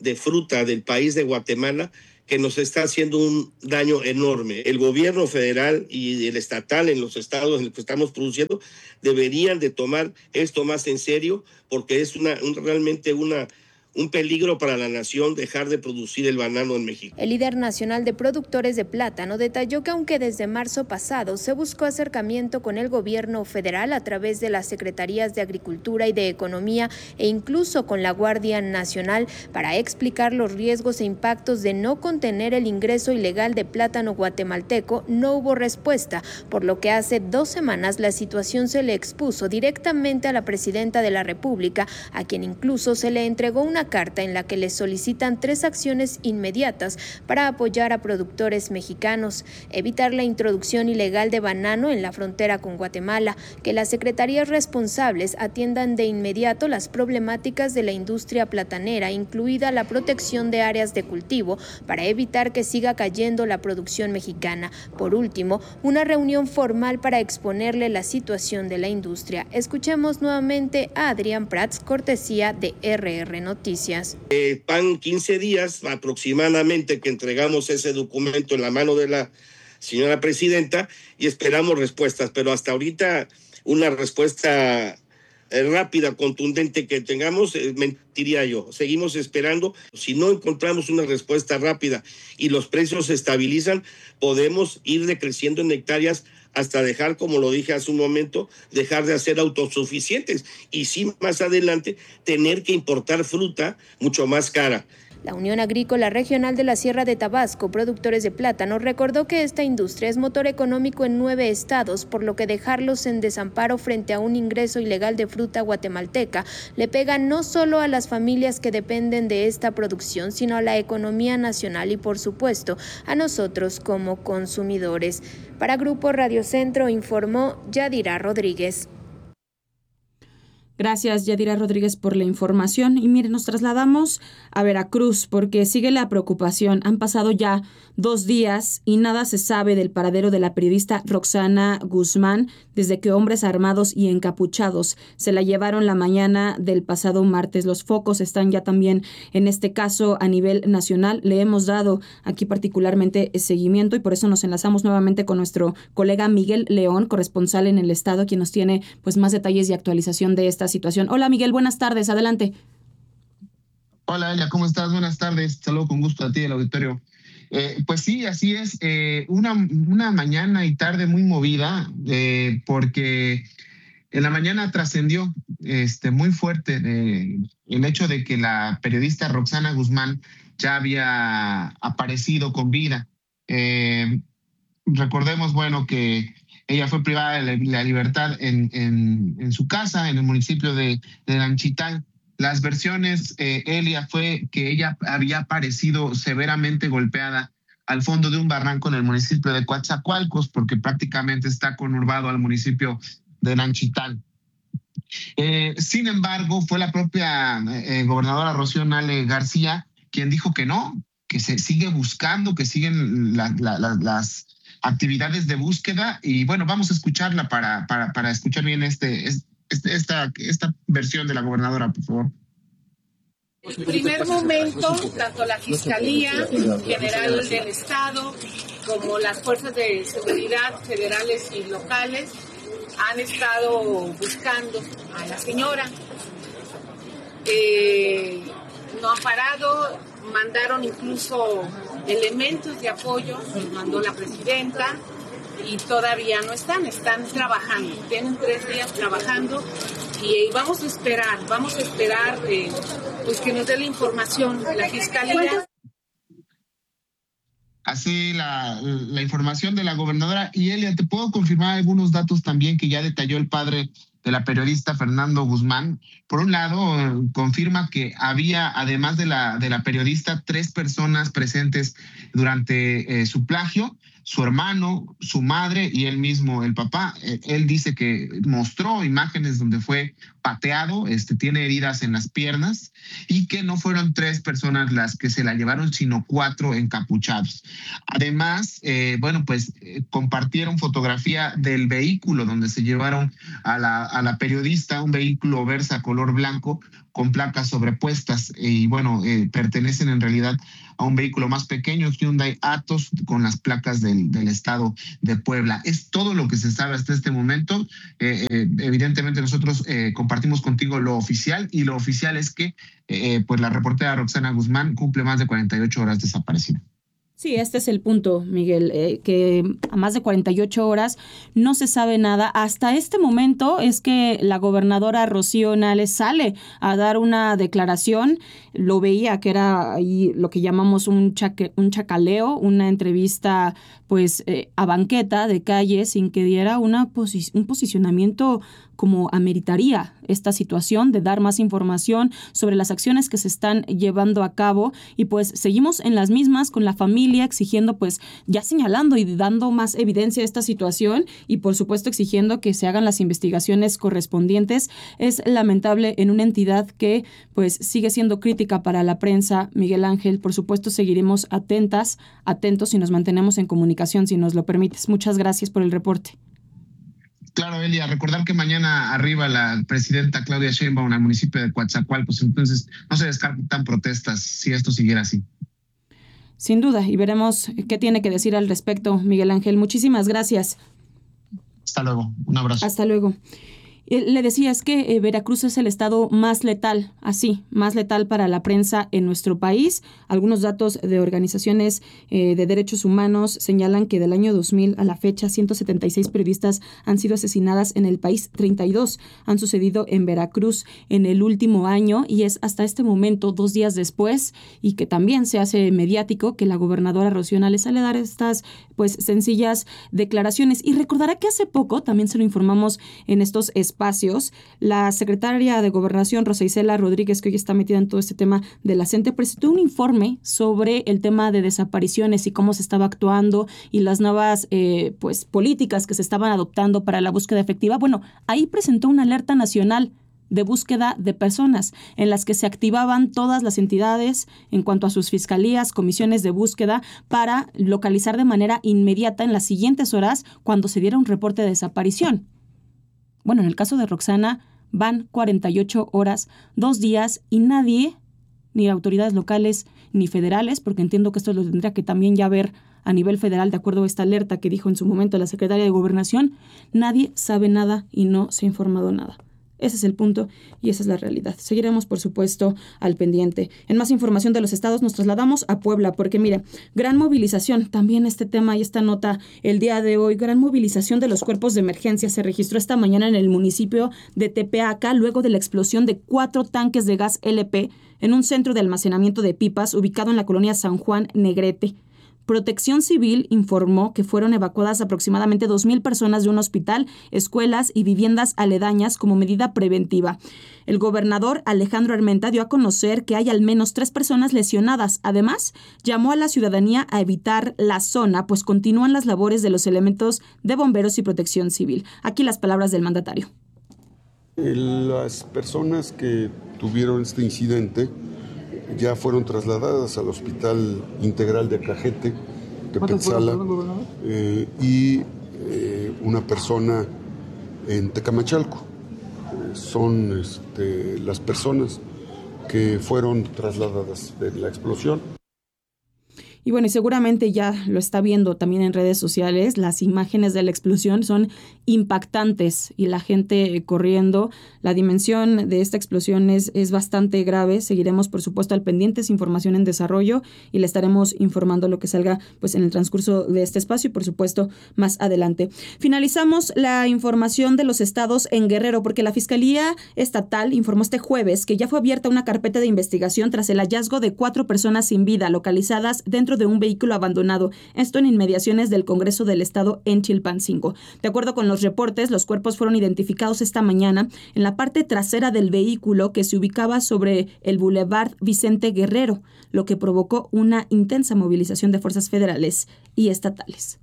de fruta del país de Guatemala que nos está haciendo un daño enorme. El gobierno federal y el estatal en los estados en los que estamos produciendo deberían de tomar esto más en serio porque es una, un, realmente una... un peligro para la nación dejar de producir el banano en México. El líder nacional de productores de plátano detalló que aunque desde marzo pasado se buscó acercamiento con el gobierno federal a través de las secretarías de Agricultura y de Economía e incluso con la Guardia Nacional para explicar los riesgos e impactos de no contener el ingreso ilegal de plátano guatemalteco, no hubo respuesta, por lo que hace dos semanas la situación se le expuso directamente a la presidenta de la República, a quien incluso se le entregó una carta en la que le solicitan tres acciones inmediatas para apoyar a productores mexicanos: evitar la introducción ilegal de banano en la frontera con Guatemala, que las secretarías responsables atiendan de inmediato las problemáticas de la industria platanera, incluida la protección de áreas de cultivo, para evitar que siga cayendo la producción mexicana. Por último, una reunión formal para exponerle la situación de la industria. Escuchemos nuevamente a Adrián Prats, cortesía de R R Noticias. Eh, van quince días aproximadamente que entregamos ese documento en la mano de la señora presidenta y esperamos respuestas, pero hasta ahorita una respuesta eh, rápida, contundente que tengamos, eh, mentiría yo. Seguimos esperando. Si no encontramos una respuesta rápida y los precios se estabilizan, podemos ir decreciendo en hectáreas hasta dejar, como lo dije hace un momento, dejar de ser autosuficientes y sí más adelante tener que importar fruta mucho más cara. La Unión Agrícola Regional de la Sierra de Tabasco, productores de plátano, recordó que esta industria es motor económico en nueve estados, por lo que dejarlos en desamparo frente a un ingreso ilegal de fruta guatemalteca le pega no solo a las familias que dependen de esta producción, sino a la economía nacional y, por supuesto, a nosotros como consumidores. Para Grupo Radio Centro informó Yadira Rodríguez. Gracias, Yadira Rodríguez, por la información. Y mire, nos trasladamos a Veracruz porque sigue la preocupación. Han pasado ya dos días y nada se sabe del paradero de la periodista Roxana Guzmán desde que hombres armados y encapuchados se la llevaron la mañana del pasado martes. Los focos están ya también en este caso a nivel nacional. Le hemos dado aquí particularmente seguimiento y por eso nos enlazamos nuevamente con nuestro colega Miguel León, corresponsal en el estado, quien nos tiene pues más detalles y actualización de esta situación. Hola Miguel, buenas tardes, adelante. Hola Elia, ¿cómo estás? Buenas tardes, saludo con gusto a ti el auditorio. Eh, pues sí, así es, eh, una, una mañana y tarde muy movida, eh, porque en la mañana trascendió este, muy fuerte eh, el hecho de que la periodista Roxana Guzmán ya había aparecido con vida. Eh, recordemos, bueno, que ella fue privada de la libertad en, en, en su casa, en el municipio de, de Lanchital. Las versiones, eh, Elia, fue que ella había aparecido severamente golpeada al fondo de un barranco en el municipio de Coatzacoalcos, porque prácticamente está conurbado al municipio de Lanchital. Eh, sin embargo, fue la propia eh, gobernadora Rocío Nale García quien dijo que no, que se sigue buscando, que siguen la, la, la, las actividades de búsqueda. Y bueno, vamos a escucharla para, para, para escuchar bien este, este, esta, esta versión de la gobernadora, por favor. En el primer momento, tanto la Fiscalía General del Estado como las fuerzas de seguridad federales y locales han estado buscando a la señora. Eh, no han parado, mandaron incluso elementos de apoyo, los mandó la presidenta y todavía no están, están trabajando, tienen tres días trabajando y, y vamos a esperar, vamos a esperar eh, pues que nos dé la información la Fiscalía. Así la, la información de la gobernadora. Y Elia, te puedo confirmar algunos datos también que ya detalló el padre de la periodista Fernando Guzmán. Por un lado, eh, confirma que había, además de la, de la periodista, tres personas presentes durante eh, su plagio: su hermano, su madre y él mismo, el papá. Eh, él dice que mostró imágenes donde fue pateado, este, tiene heridas en las piernas y que no fueron tres personas las que se la llevaron, sino cuatro encapuchados. Además, eh, bueno, pues eh, compartieron fotografía del vehículo donde se llevaron a la, a la periodista, un vehículo Versa color blanco, con placas sobrepuestas y bueno, eh, pertenecen en realidad a un vehículo más pequeño, Hyundai Atos, con las placas del, del estado de Puebla. Es todo lo que se sabe hasta este momento. Eh, eh, evidentemente nosotros eh, compartimos contigo lo oficial, y lo oficial es que eh, pues la reportera Roxana Guzmán cumple más de cuarenta y ocho horas desaparecida. Sí, este es el punto, Miguel, eh, que a más de cuarenta y ocho horas no se sabe nada. Hasta este momento es que la gobernadora Rocío Nales sale a dar una declaración. Lo veía que era ahí lo que llamamos un, chaque, un chacaleo, una entrevista pues eh, a banqueta de calle sin que diera una posi- un posicionamiento como ameritaría esta situación, de dar más información sobre las acciones que se están llevando a cabo, y pues seguimos en las mismas con la familia exigiendo, pues ya señalando y dando más evidencia a esta situación, y por supuesto exigiendo que se hagan las investigaciones correspondientes. Es lamentable en una entidad que pues sigue siendo crítica para la prensa, Miguel Ángel. Por supuesto seguiremos atentas, atentos y nos mantenemos en comunicación si nos lo permites. Muchas gracias por el reporte. Claro, Elia, recordar que mañana arriba la presidenta Claudia Sheinbaum al municipio de Coatzacoalcos, entonces no se descartan protestas si esto siguiera así. Sin duda, y veremos qué tiene que decir al respecto, Miguel Ángel. Muchísimas gracias. Hasta luego, un abrazo. Hasta luego. Le decía, es que eh, Veracruz es el estado más letal, así, más letal para la prensa en nuestro país. Algunos datos de organizaciones eh, de derechos humanos señalan que del año dos mil a la fecha, ciento setenta y seis periodistas han sido asesinadas en el país, treinta y dos han sucedido en Veracruz en el último año, y es hasta este momento, dos días después, y que también se hace mediático, que la gobernadora Rocío Nales sale a dar estas pues sencillas declaraciones. Y recordará que hace poco, también se lo informamos en estos espacios, espacios, la secretaria de Gobernación, Rosa Isela Rodríguez, que hoy está metida en todo este tema de la CENTE, presentó un informe sobre el tema de desapariciones y cómo se estaba actuando y las nuevas eh, pues, políticas que se estaban adoptando para la búsqueda efectiva. Bueno, ahí presentó una alerta nacional de búsqueda de personas, en las que se activaban todas las entidades en cuanto a sus fiscalías, comisiones de búsqueda, para localizar de manera inmediata en las siguientes horas cuando se diera un reporte de desaparición. Bueno, en el caso de Roxana van cuarenta y ocho horas, dos días, y nadie, ni autoridades locales ni federales, porque entiendo que esto lo tendría que también ya ver a nivel federal, de acuerdo a esta alerta que dijo en su momento la secretaria de Gobernación, nadie sabe nada y no se ha informado nada. Ese es el punto y esa es la realidad. Seguiremos, por supuesto, al pendiente. En más información de los estados nos trasladamos a Puebla, porque mire, gran movilización, también este tema y esta nota el día de hoy, gran movilización de los cuerpos de emergencia se registró esta mañana en el municipio de Tepeaca, luego de la explosión de cuatro tanques de gas L P en un centro de almacenamiento de pipas ubicado en la colonia San Juan Negrete. Protección Civil informó que fueron evacuadas aproximadamente dos mil personas de un hospital, escuelas y viviendas aledañas como medida preventiva. El gobernador Alejandro Armenta dio a conocer que hay al menos tres personas lesionadas. Además, llamó a la ciudadanía a evitar la zona, pues continúan las labores de los elementos de bomberos y protección civil. Aquí las palabras del mandatario. Las personas que tuvieron este incidente ya fueron trasladadas al Hospital Integral de Cajete, de Petzala, eh, y eh, una persona en Tecamachalco. Eh, son este, las personas que fueron trasladadas de la explosión. Y bueno, y seguramente ya lo está viendo también en redes sociales, las imágenes de la explosión son impactantes y la gente corriendo. La dimensión de esta explosión es, es bastante grave. Seguiremos, por supuesto, al pendiente, es información en desarrollo y le estaremos informando lo que salga pues en el transcurso de este espacio y, por supuesto, más adelante. Finalizamos la información de los estados en Guerrero, porque la Fiscalía Estatal informó este jueves que ya fue abierta una carpeta de investigación tras el hallazgo de cuatro personas sin vida localizadas dentro de un vehículo abandonado, esto en inmediaciones del Congreso del Estado en Chilpancingo. De acuerdo con los reportes, los cuerpos fueron identificados esta mañana en la parte trasera del vehículo que se ubicaba sobre el Boulevard Vicente Guerrero, lo que provocó una intensa movilización de fuerzas federales y estatales.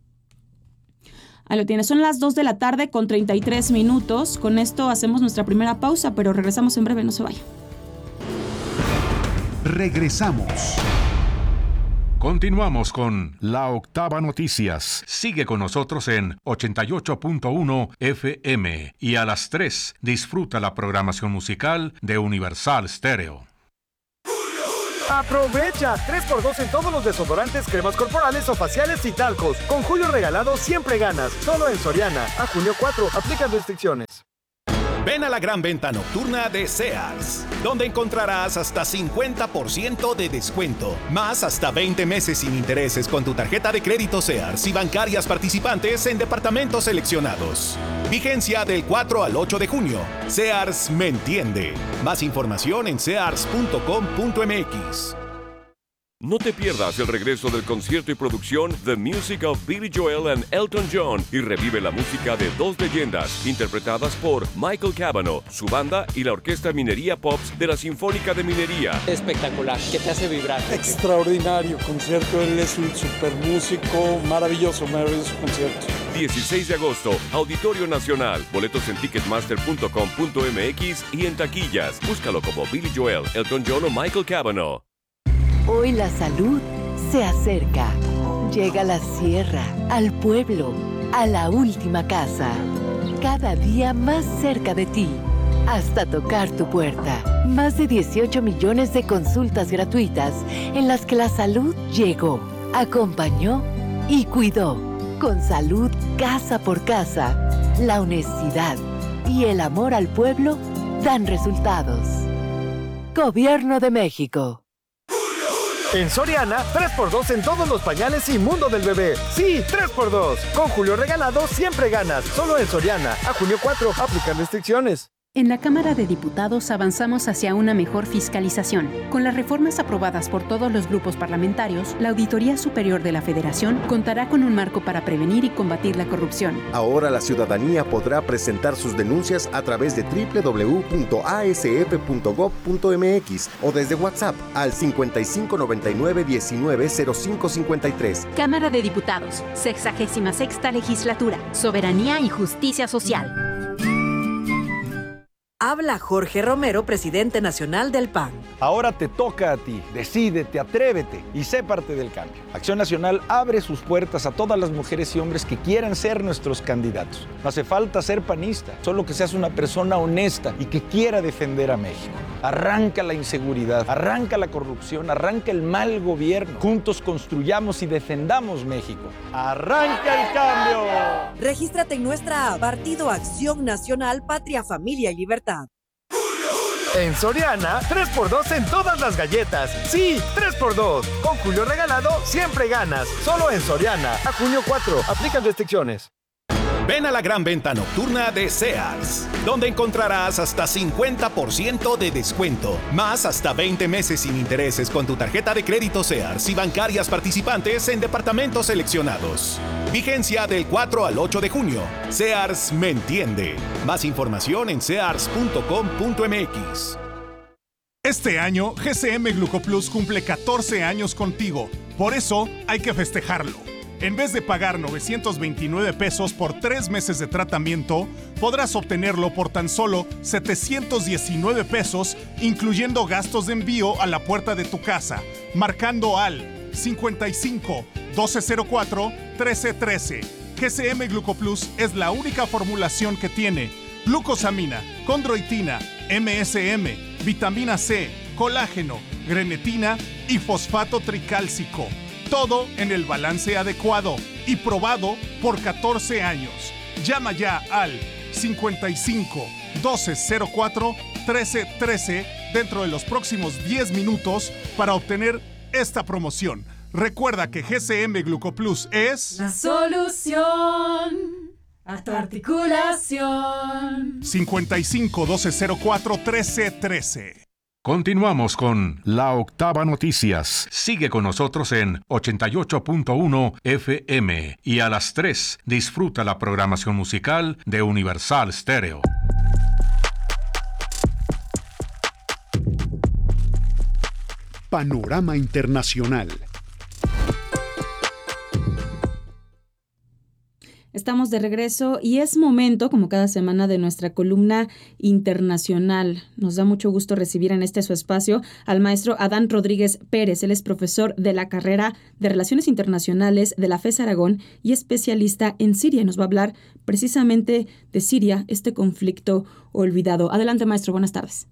Ahí lo tienes, son las dos de la tarde con treinta y tres minutos. Con esto hacemos nuestra primera pausa, pero regresamos en breve, no se vaya. Regresamos. Continuamos con La Octava Noticias. Sigue con nosotros en ochenta y ocho punto uno F M y a las tres disfruta la programación musical de Universal Stereo. Aprovecha tres por dos en todos los desodorantes, cremas corporales o faciales y talcos. Con Julio Regalado siempre ganas. Solo en Soriana. A junio cuatro. Aplican restricciones. Ven a la gran venta nocturna de Sears, donde encontrarás hasta cincuenta por ciento de descuento, más hasta veinte meses sin intereses con tu tarjeta de crédito Sears y bancarias participantes en departamentos seleccionados. Vigencia del cuatro al ocho de junio. Sears me entiende. Más información en sears punto com punto m x. No te pierdas el regreso del concierto y producción The Music of Billy Joel and Elton John y revive la música de dos leyendas interpretadas por Michael Cavanaugh, su banda y la Orquesta Minería Pops de la Sinfónica de Minería. Espectacular, que te hace vibrar. Extraordinario concierto, él es un super músico, maravilloso, maravilloso concierto. dieciséis de agosto, Auditorio Nacional. Boletos en ticketmaster punto com punto m x y en taquillas. Búscalo como Billy Joel, Elton John o Michael Cavanaugh. Hoy la salud se acerca. Llega a la sierra, al pueblo, a la última casa. Cada día más cerca de ti, hasta tocar tu puerta. Más de dieciocho millones de consultas gratuitas en las que la salud llegó, acompañó y cuidó. Con salud casa por casa, la honestidad y el amor al pueblo dan resultados. Gobierno de México. En Soriana, tres por dos en todos los pañales y mundo del bebé. Sí, tres por dos. Con Julio Regalado siempre ganas. Solo en Soriana. A junio cuatro. Aplican restricciones. En la Cámara de Diputados avanzamos hacia una mejor fiscalización. Con las reformas aprobadas por todos los grupos parlamentarios, la Auditoría Superior de la Federación contará con un marco para prevenir y combatir la corrupción. Ahora la ciudadanía podrá presentar sus denuncias a través de doble u doble u doble u punto a s f punto gob punto m x o desde WhatsApp al cincuenta y cinco noventa y nueve diecinueve cero cinco cincuenta y tres. Cámara de Diputados, sexagésima sexta Legislatura, Soberanía y Justicia Social. Habla Jorge Romero, presidente nacional del P A N. Ahora te toca a ti. Decídete, atrévete y sé parte del cambio. Acción Nacional abre sus puertas a todas las mujeres y hombres que quieran ser nuestros candidatos. No hace falta ser panista, solo que seas una persona honesta y que quiera defender a México. Arranca la inseguridad, arranca la corrupción, arranca el mal gobierno. Juntos construyamos y defendamos México. ¡Arranca el cambio! Regístrate en nuestra app Partido Acción Nacional, Patria, Familia y Libertad. En Soriana, tres por dos en todas las galletas. Sí, tres por dos. Con Julio Regalado siempre ganas. Solo en Soriana. A junio cuatro. Aplican restricciones. Ven a la gran venta nocturna de Sears, donde encontrarás hasta cincuenta por ciento de descuento, más hasta veinte meses sin intereses con tu tarjeta de crédito Sears y bancarias participantes en departamentos seleccionados. Vigencia del cuatro al ocho de junio. Sears me entiende. Más información en sears punto com punto m x. Este año, G C M Glucoplus cumple catorce años contigo. Por eso, hay que festejarlo. En vez de pagar novecientos veintinueve pesos por tres meses de tratamiento, podrás obtenerlo por tan solo setecientos diecinueve pesos, incluyendo gastos de envío a la puerta de tu casa, marcando al cincuenta y cinco, doce cero cuatro, trece trece. G C M Glucoplus es la única formulación que tiene glucosamina, condroitina, M S M, vitamina C, colágeno, grenetina y fosfato tricálcico. Todo en el balance adecuado y probado por catorce años. Llama ya al cincuenta y cinco, doce cero cuatro, trece trece dentro de los próximos diez minutos para obtener esta promoción. Recuerda que G C M Glucoplus es la solución a tu articulación. cincuenta y cinco, doce cero cuatro, trece trece. Continuamos con La Octava Noticias. Sigue con nosotros en ochenta y ocho punto uno F M y a las tres disfruta la programación musical de Universal Stereo. Panorama Internacional. Estamos de regreso y es momento, como cada semana, de nuestra columna internacional. Nos da mucho gusto recibir en este su espacio al maestro Adán Rodríguez Pérez. Él es profesor de la carrera de Relaciones Internacionales de la FES Aragón y especialista en Siria. Nos va a hablar precisamente de Siria, este conflicto olvidado. Adelante, maestro. Buenas tardes.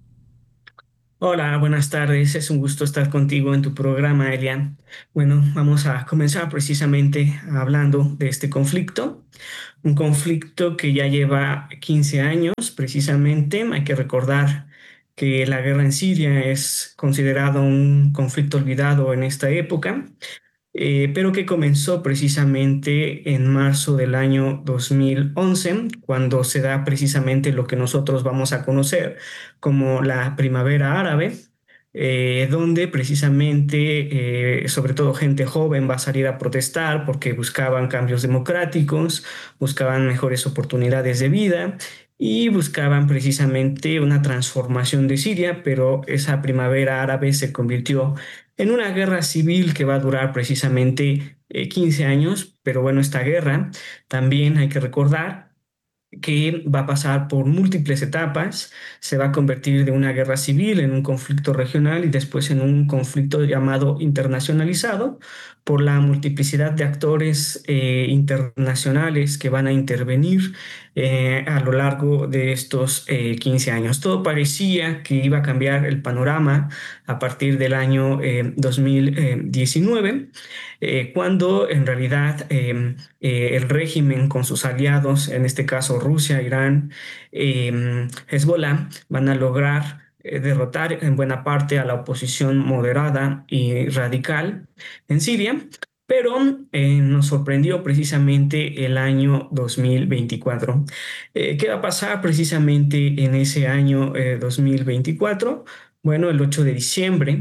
Hola, buenas tardes. Es un gusto estar contigo en tu programa, Elia. Bueno, vamos a comenzar precisamente hablando de este conflicto. Un conflicto que ya lleva quince años, precisamente. Hay que recordar que la guerra en Siria es considerado un conflicto olvidado en esta época, eh, pero que comenzó precisamente en marzo del año dos mil once, cuando se da precisamente lo que nosotros vamos a conocer como la Primavera Árabe, eh, donde precisamente, eh, sobre todo gente joven, va a salir a protestar porque buscaban cambios democráticos, buscaban mejores oportunidades de vida y buscaban precisamente una transformación de Siria, pero esa Primavera Árabe se convirtió en una guerra civil que va a durar precisamente eh, quince años, pero bueno, esta guerra también hay que recordar que va a pasar por múltiples etapas, se va a convertir de una guerra civil en un conflicto regional y después en un conflicto llamado internacionalizado por la multiplicidad de actores eh, internacionales que van a intervenir eh, a lo largo de estos eh, quince años. Todo parecía que iba a cambiar el panorama a partir del año eh, dos mil diecinueve, eh, cuando en realidad eh, eh, el régimen con sus aliados, en este caso Rusia, Irán, eh, Hezbollah, van a lograr eh, derrotar en buena parte a la oposición moderada y radical en Siria, pero eh, nos sorprendió precisamente el año dos mil veinticuatro. Eh, ¿Qué va a pasar precisamente en ese año eh, dos mil veinticuatro? Bueno, el ocho de diciembre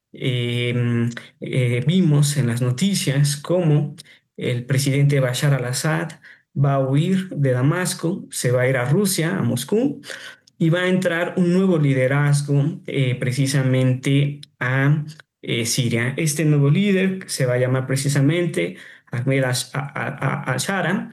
eh, eh, vimos en las noticias cómo el presidente Bashar al-Assad va a huir de Damasco, se va a ir a Rusia, a Moscú, y va a entrar un nuevo liderazgo eh, precisamente a eh, Siria. Este nuevo líder se va a llamar precisamente Ahmed al-Shara,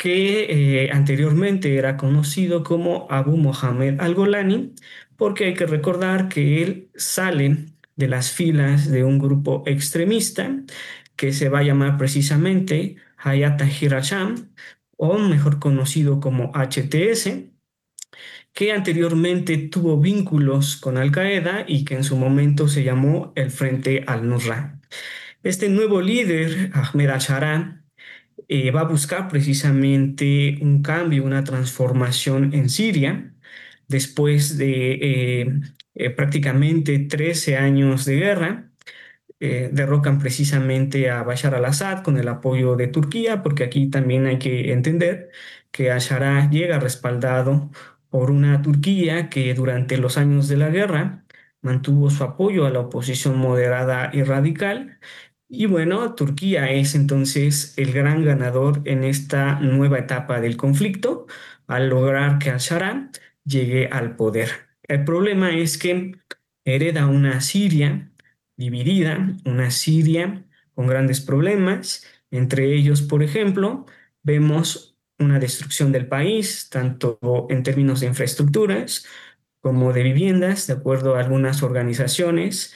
que eh, anteriormente era conocido como Abu Mohammed al-Golani, porque hay que recordar que él sale de las filas de un grupo extremista que se va a llamar precisamente Hayat Tahrir al-Sham, o mejor conocido como H T S, que anteriormente tuvo vínculos con Al-Qaeda y que en su momento se llamó el Frente al-Nusra. Este nuevo líder, Ahmed al-Shara, eh, va a buscar precisamente un cambio, una transformación en Siria, después de eh, eh, prácticamente trece años de guerra. Eh, derrocan precisamente a Bashar al-Assad con el apoyo de Turquía, porque aquí también hay que entender que al-Shara llega respaldado por una Turquía que durante los años de la guerra mantuvo su apoyo a la oposición moderada y radical. Y bueno, Turquía es entonces el gran ganador en esta nueva etapa del conflicto al lograr que al-Shara llegue al poder. El problema es que hereda una Siria dividida, una Siria con grandes problemas. Entre ellos, por ejemplo, vemos una destrucción del país, tanto en términos de infraestructuras como de viviendas, de acuerdo a algunas organizaciones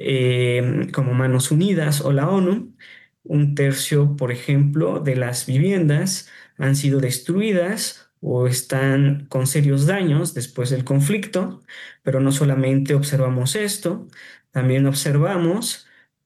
eh, como Manos Unidas o la ONU. Un tercio, por ejemplo, de las viviendas han sido destruidas o están con serios daños después del conflicto, pero no solamente observamos esto, también observamos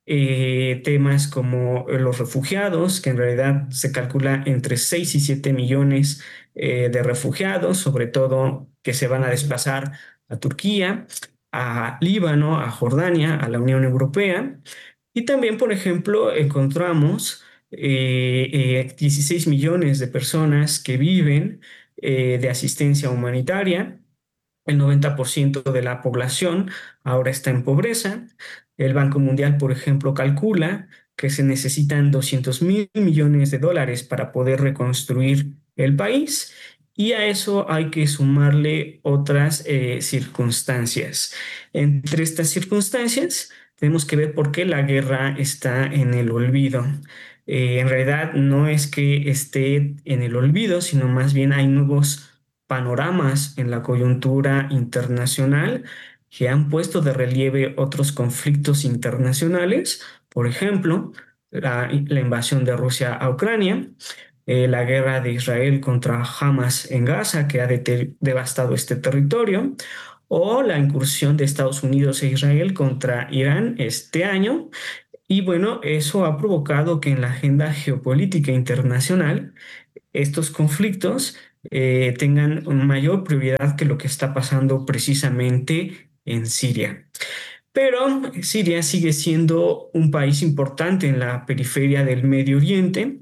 eh, temas como los refugiados, que en realidad se calcula entre seis y siete millones eh, de refugiados, sobre todo que se van a desplazar a Turquía, a Líbano, a Jordania, a la Unión Europea. Y también, por ejemplo, encontramos eh, eh, dieciséis millones de personas que viven eh, de asistencia humanitaria. El noventa por ciento de la población ahora está en pobreza. El Banco Mundial, por ejemplo, calcula que se necesitan doscientos mil millones de dólares para poder reconstruir el país. Y a eso hay que sumarle otras eh, circunstancias. Entre estas circunstancias tenemos que ver por qué la guerra está en el olvido. eh, en realidad no es que esté en el olvido, sino más bien hay nuevos panoramas en la coyuntura internacional que han puesto de relieve otros conflictos internacionales, por ejemplo, la, la invasión de Rusia a Ucrania, eh, la guerra de Israel contra Hamas en Gaza, que ha de- devastado este territorio, o la incursión de Estados Unidos e Israel contra Irán este año. Y bueno, eso ha provocado que en la agenda geopolítica internacional estos conflictos eh, tengan una mayor prioridad que lo que está pasando precisamente en Siria. Pero Siria sigue siendo un país importante en la periferia del Medio Oriente,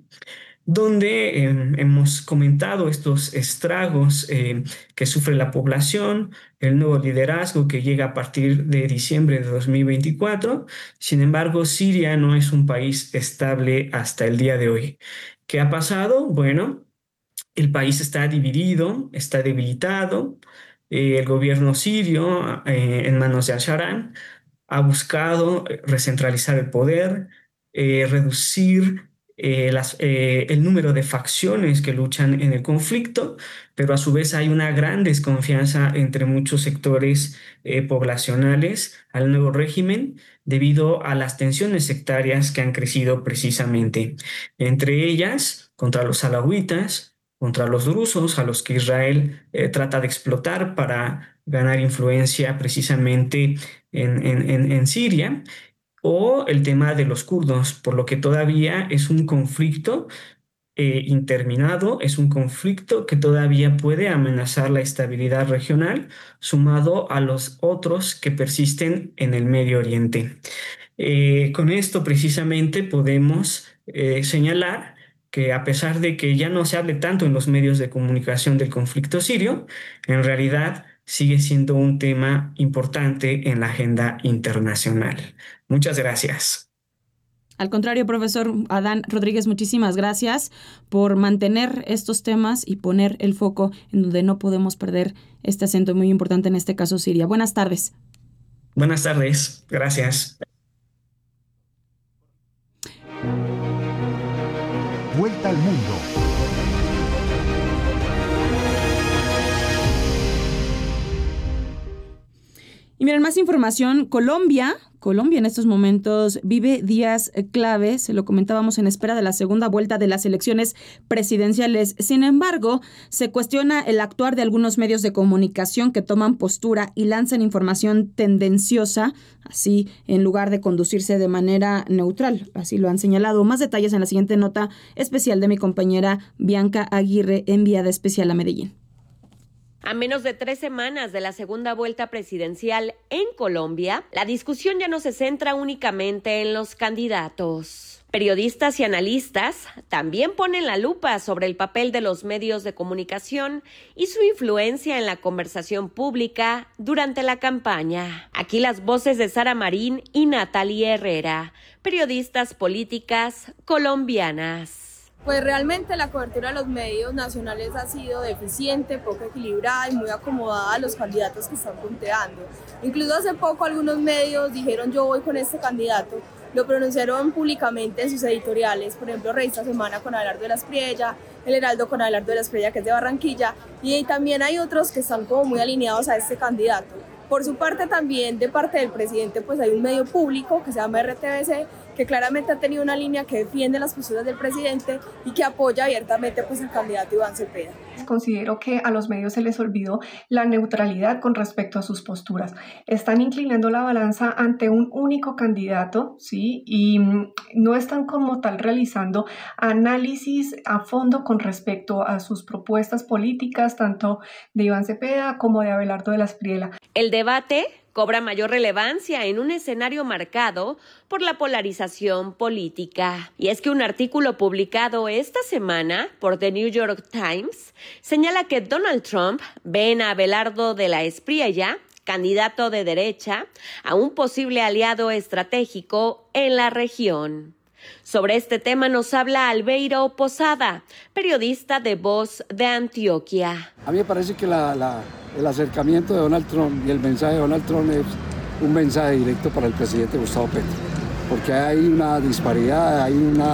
donde eh, hemos comentado estos estragos eh, que sufre la población, el nuevo liderazgo que llega a partir de diciembre de dos mil veinticuatro. Sin embargo, Siria no es un país estable hasta el día de hoy. ¿Qué ha pasado? Bueno, el país está dividido, está debilitado. Eh, el gobierno sirio, eh, en manos de Al-Sharaa, ha buscado recentralizar el poder, eh, reducir eh, las, eh, el número de facciones que luchan en el conflicto, pero a su vez hay una gran desconfianza entre muchos sectores eh, poblacionales al nuevo régimen debido a las tensiones sectarias que han crecido precisamente, entre ellas contra los alawitas, contra los drusos, a los que Israel eh, trata de explotar para ganar influencia precisamente en, en, en, en Siria, o el tema de los kurdos, por lo que todavía es un conflicto eh, interminado, es un conflicto que todavía puede amenazar la estabilidad regional, sumado a los otros que persisten en el Medio Oriente. Eh, con esto precisamente podemos eh, señalar que a pesar de que ya no se hable tanto en los medios de comunicación del conflicto sirio, en realidad sigue siendo un tema importante en la agenda internacional. Muchas gracias. Al contrario, profesor Adán Rodríguez, muchísimas gracias por mantener estos temas y poner el foco en donde no podemos perder este acento muy importante, en este caso Siria. Buenas tardes. Buenas tardes. Gracias. Vuelta al mundo. Y miren, más información. Colombia, Colombia en estos momentos vive días clave, se lo comentábamos, en espera de la segunda vuelta de las elecciones presidenciales. Sin embargo, se cuestiona el actuar de algunos medios de comunicación que toman postura y lanzan información tendenciosa, así en lugar de conducirse de manera neutral. Así lo han señalado. Más detalles en la siguiente nota especial de mi compañera Bianca Aguirre, enviada especial a Medellín. A menos de tres semanas de la segunda vuelta presidencial en Colombia, la discusión ya no se centra únicamente en los candidatos. Periodistas y analistas también ponen la lupa sobre el papel de los medios de comunicación y su influencia en la conversación pública durante la campaña. Aquí las voces de Sara Marín y Natalie Herrera, periodistas políticas colombianas. Pues realmente la cobertura de los medios nacionales ha sido deficiente, poco equilibrada y muy acomodada a los candidatos que están punteando. Incluso hace poco algunos medios dijeron yo voy con este candidato, lo pronunciaron públicamente en sus editoriales, por ejemplo Revista Semana con Abelardo de la Espriella, El Heraldo con Abelardo de la Espriella, que es de Barranquilla, y también hay otros que están como muy alineados a este candidato. Por su parte también, de parte del presidente, pues hay un medio público que se llama R T V C, que claramente ha tenido una línea que defiende las posturas del presidente y que apoya abiertamente pues al candidato Iván Cepeda. Considero que a los medios se les olvidó la neutralidad con respecto a sus posturas. Están inclinando la balanza ante un único candidato, ¿sí? Y no están como tal realizando análisis a fondo con respecto a sus propuestas políticas, tanto de Iván Cepeda como de Abelardo de la Espriella. El debate cobra mayor relevancia en un escenario marcado por la polarización política. Y es que un artículo publicado esta semana por The New York Times señala que Donald Trump ve en Abelardo de la Espriella, candidato de derecha, a un posible aliado estratégico en la región. Sobre este tema nos habla Albeiro Posada, periodista de Voz de Antioquia. A mí me parece que la, la, el acercamiento de Donald Trump y el mensaje de Donald Trump es un mensaje directo para el presidente Gustavo Petro, porque hay una disparidad, hay una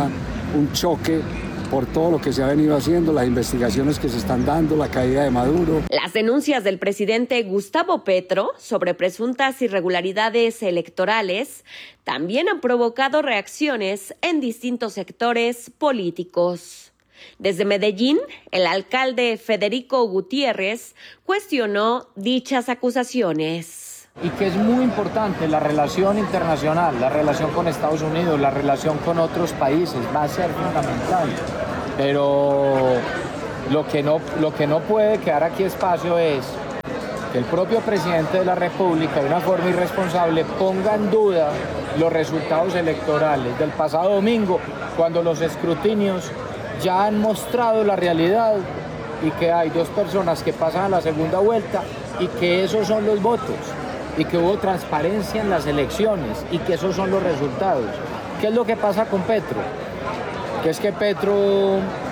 un choque por todo lo que se ha venido haciendo, las investigaciones que se están dando, la caída de Maduro. Las denuncias del presidente Gustavo Petro sobre presuntas irregularidades electorales también han provocado reacciones en distintos sectores políticos. Desde Medellín, el alcalde Federico Gutiérrez cuestionó dichas acusaciones. Y que es muy importante la relación internacional, la relación con Estados Unidos, la relación con otros países, va a ser fundamental. Pero lo que no, lo que no puede quedar aquí espacio es que el propio presidente de la República, de una forma irresponsable, ponga en duda los resultados electorales del pasado domingo, cuando los escrutinios ya han mostrado la realidad y que hay dos personas que pasan a la segunda vuelta y que esos son los votos y que hubo transparencia en las elecciones y que esos son los resultados. ¿Qué es lo que pasa con Petro? Que es que Petro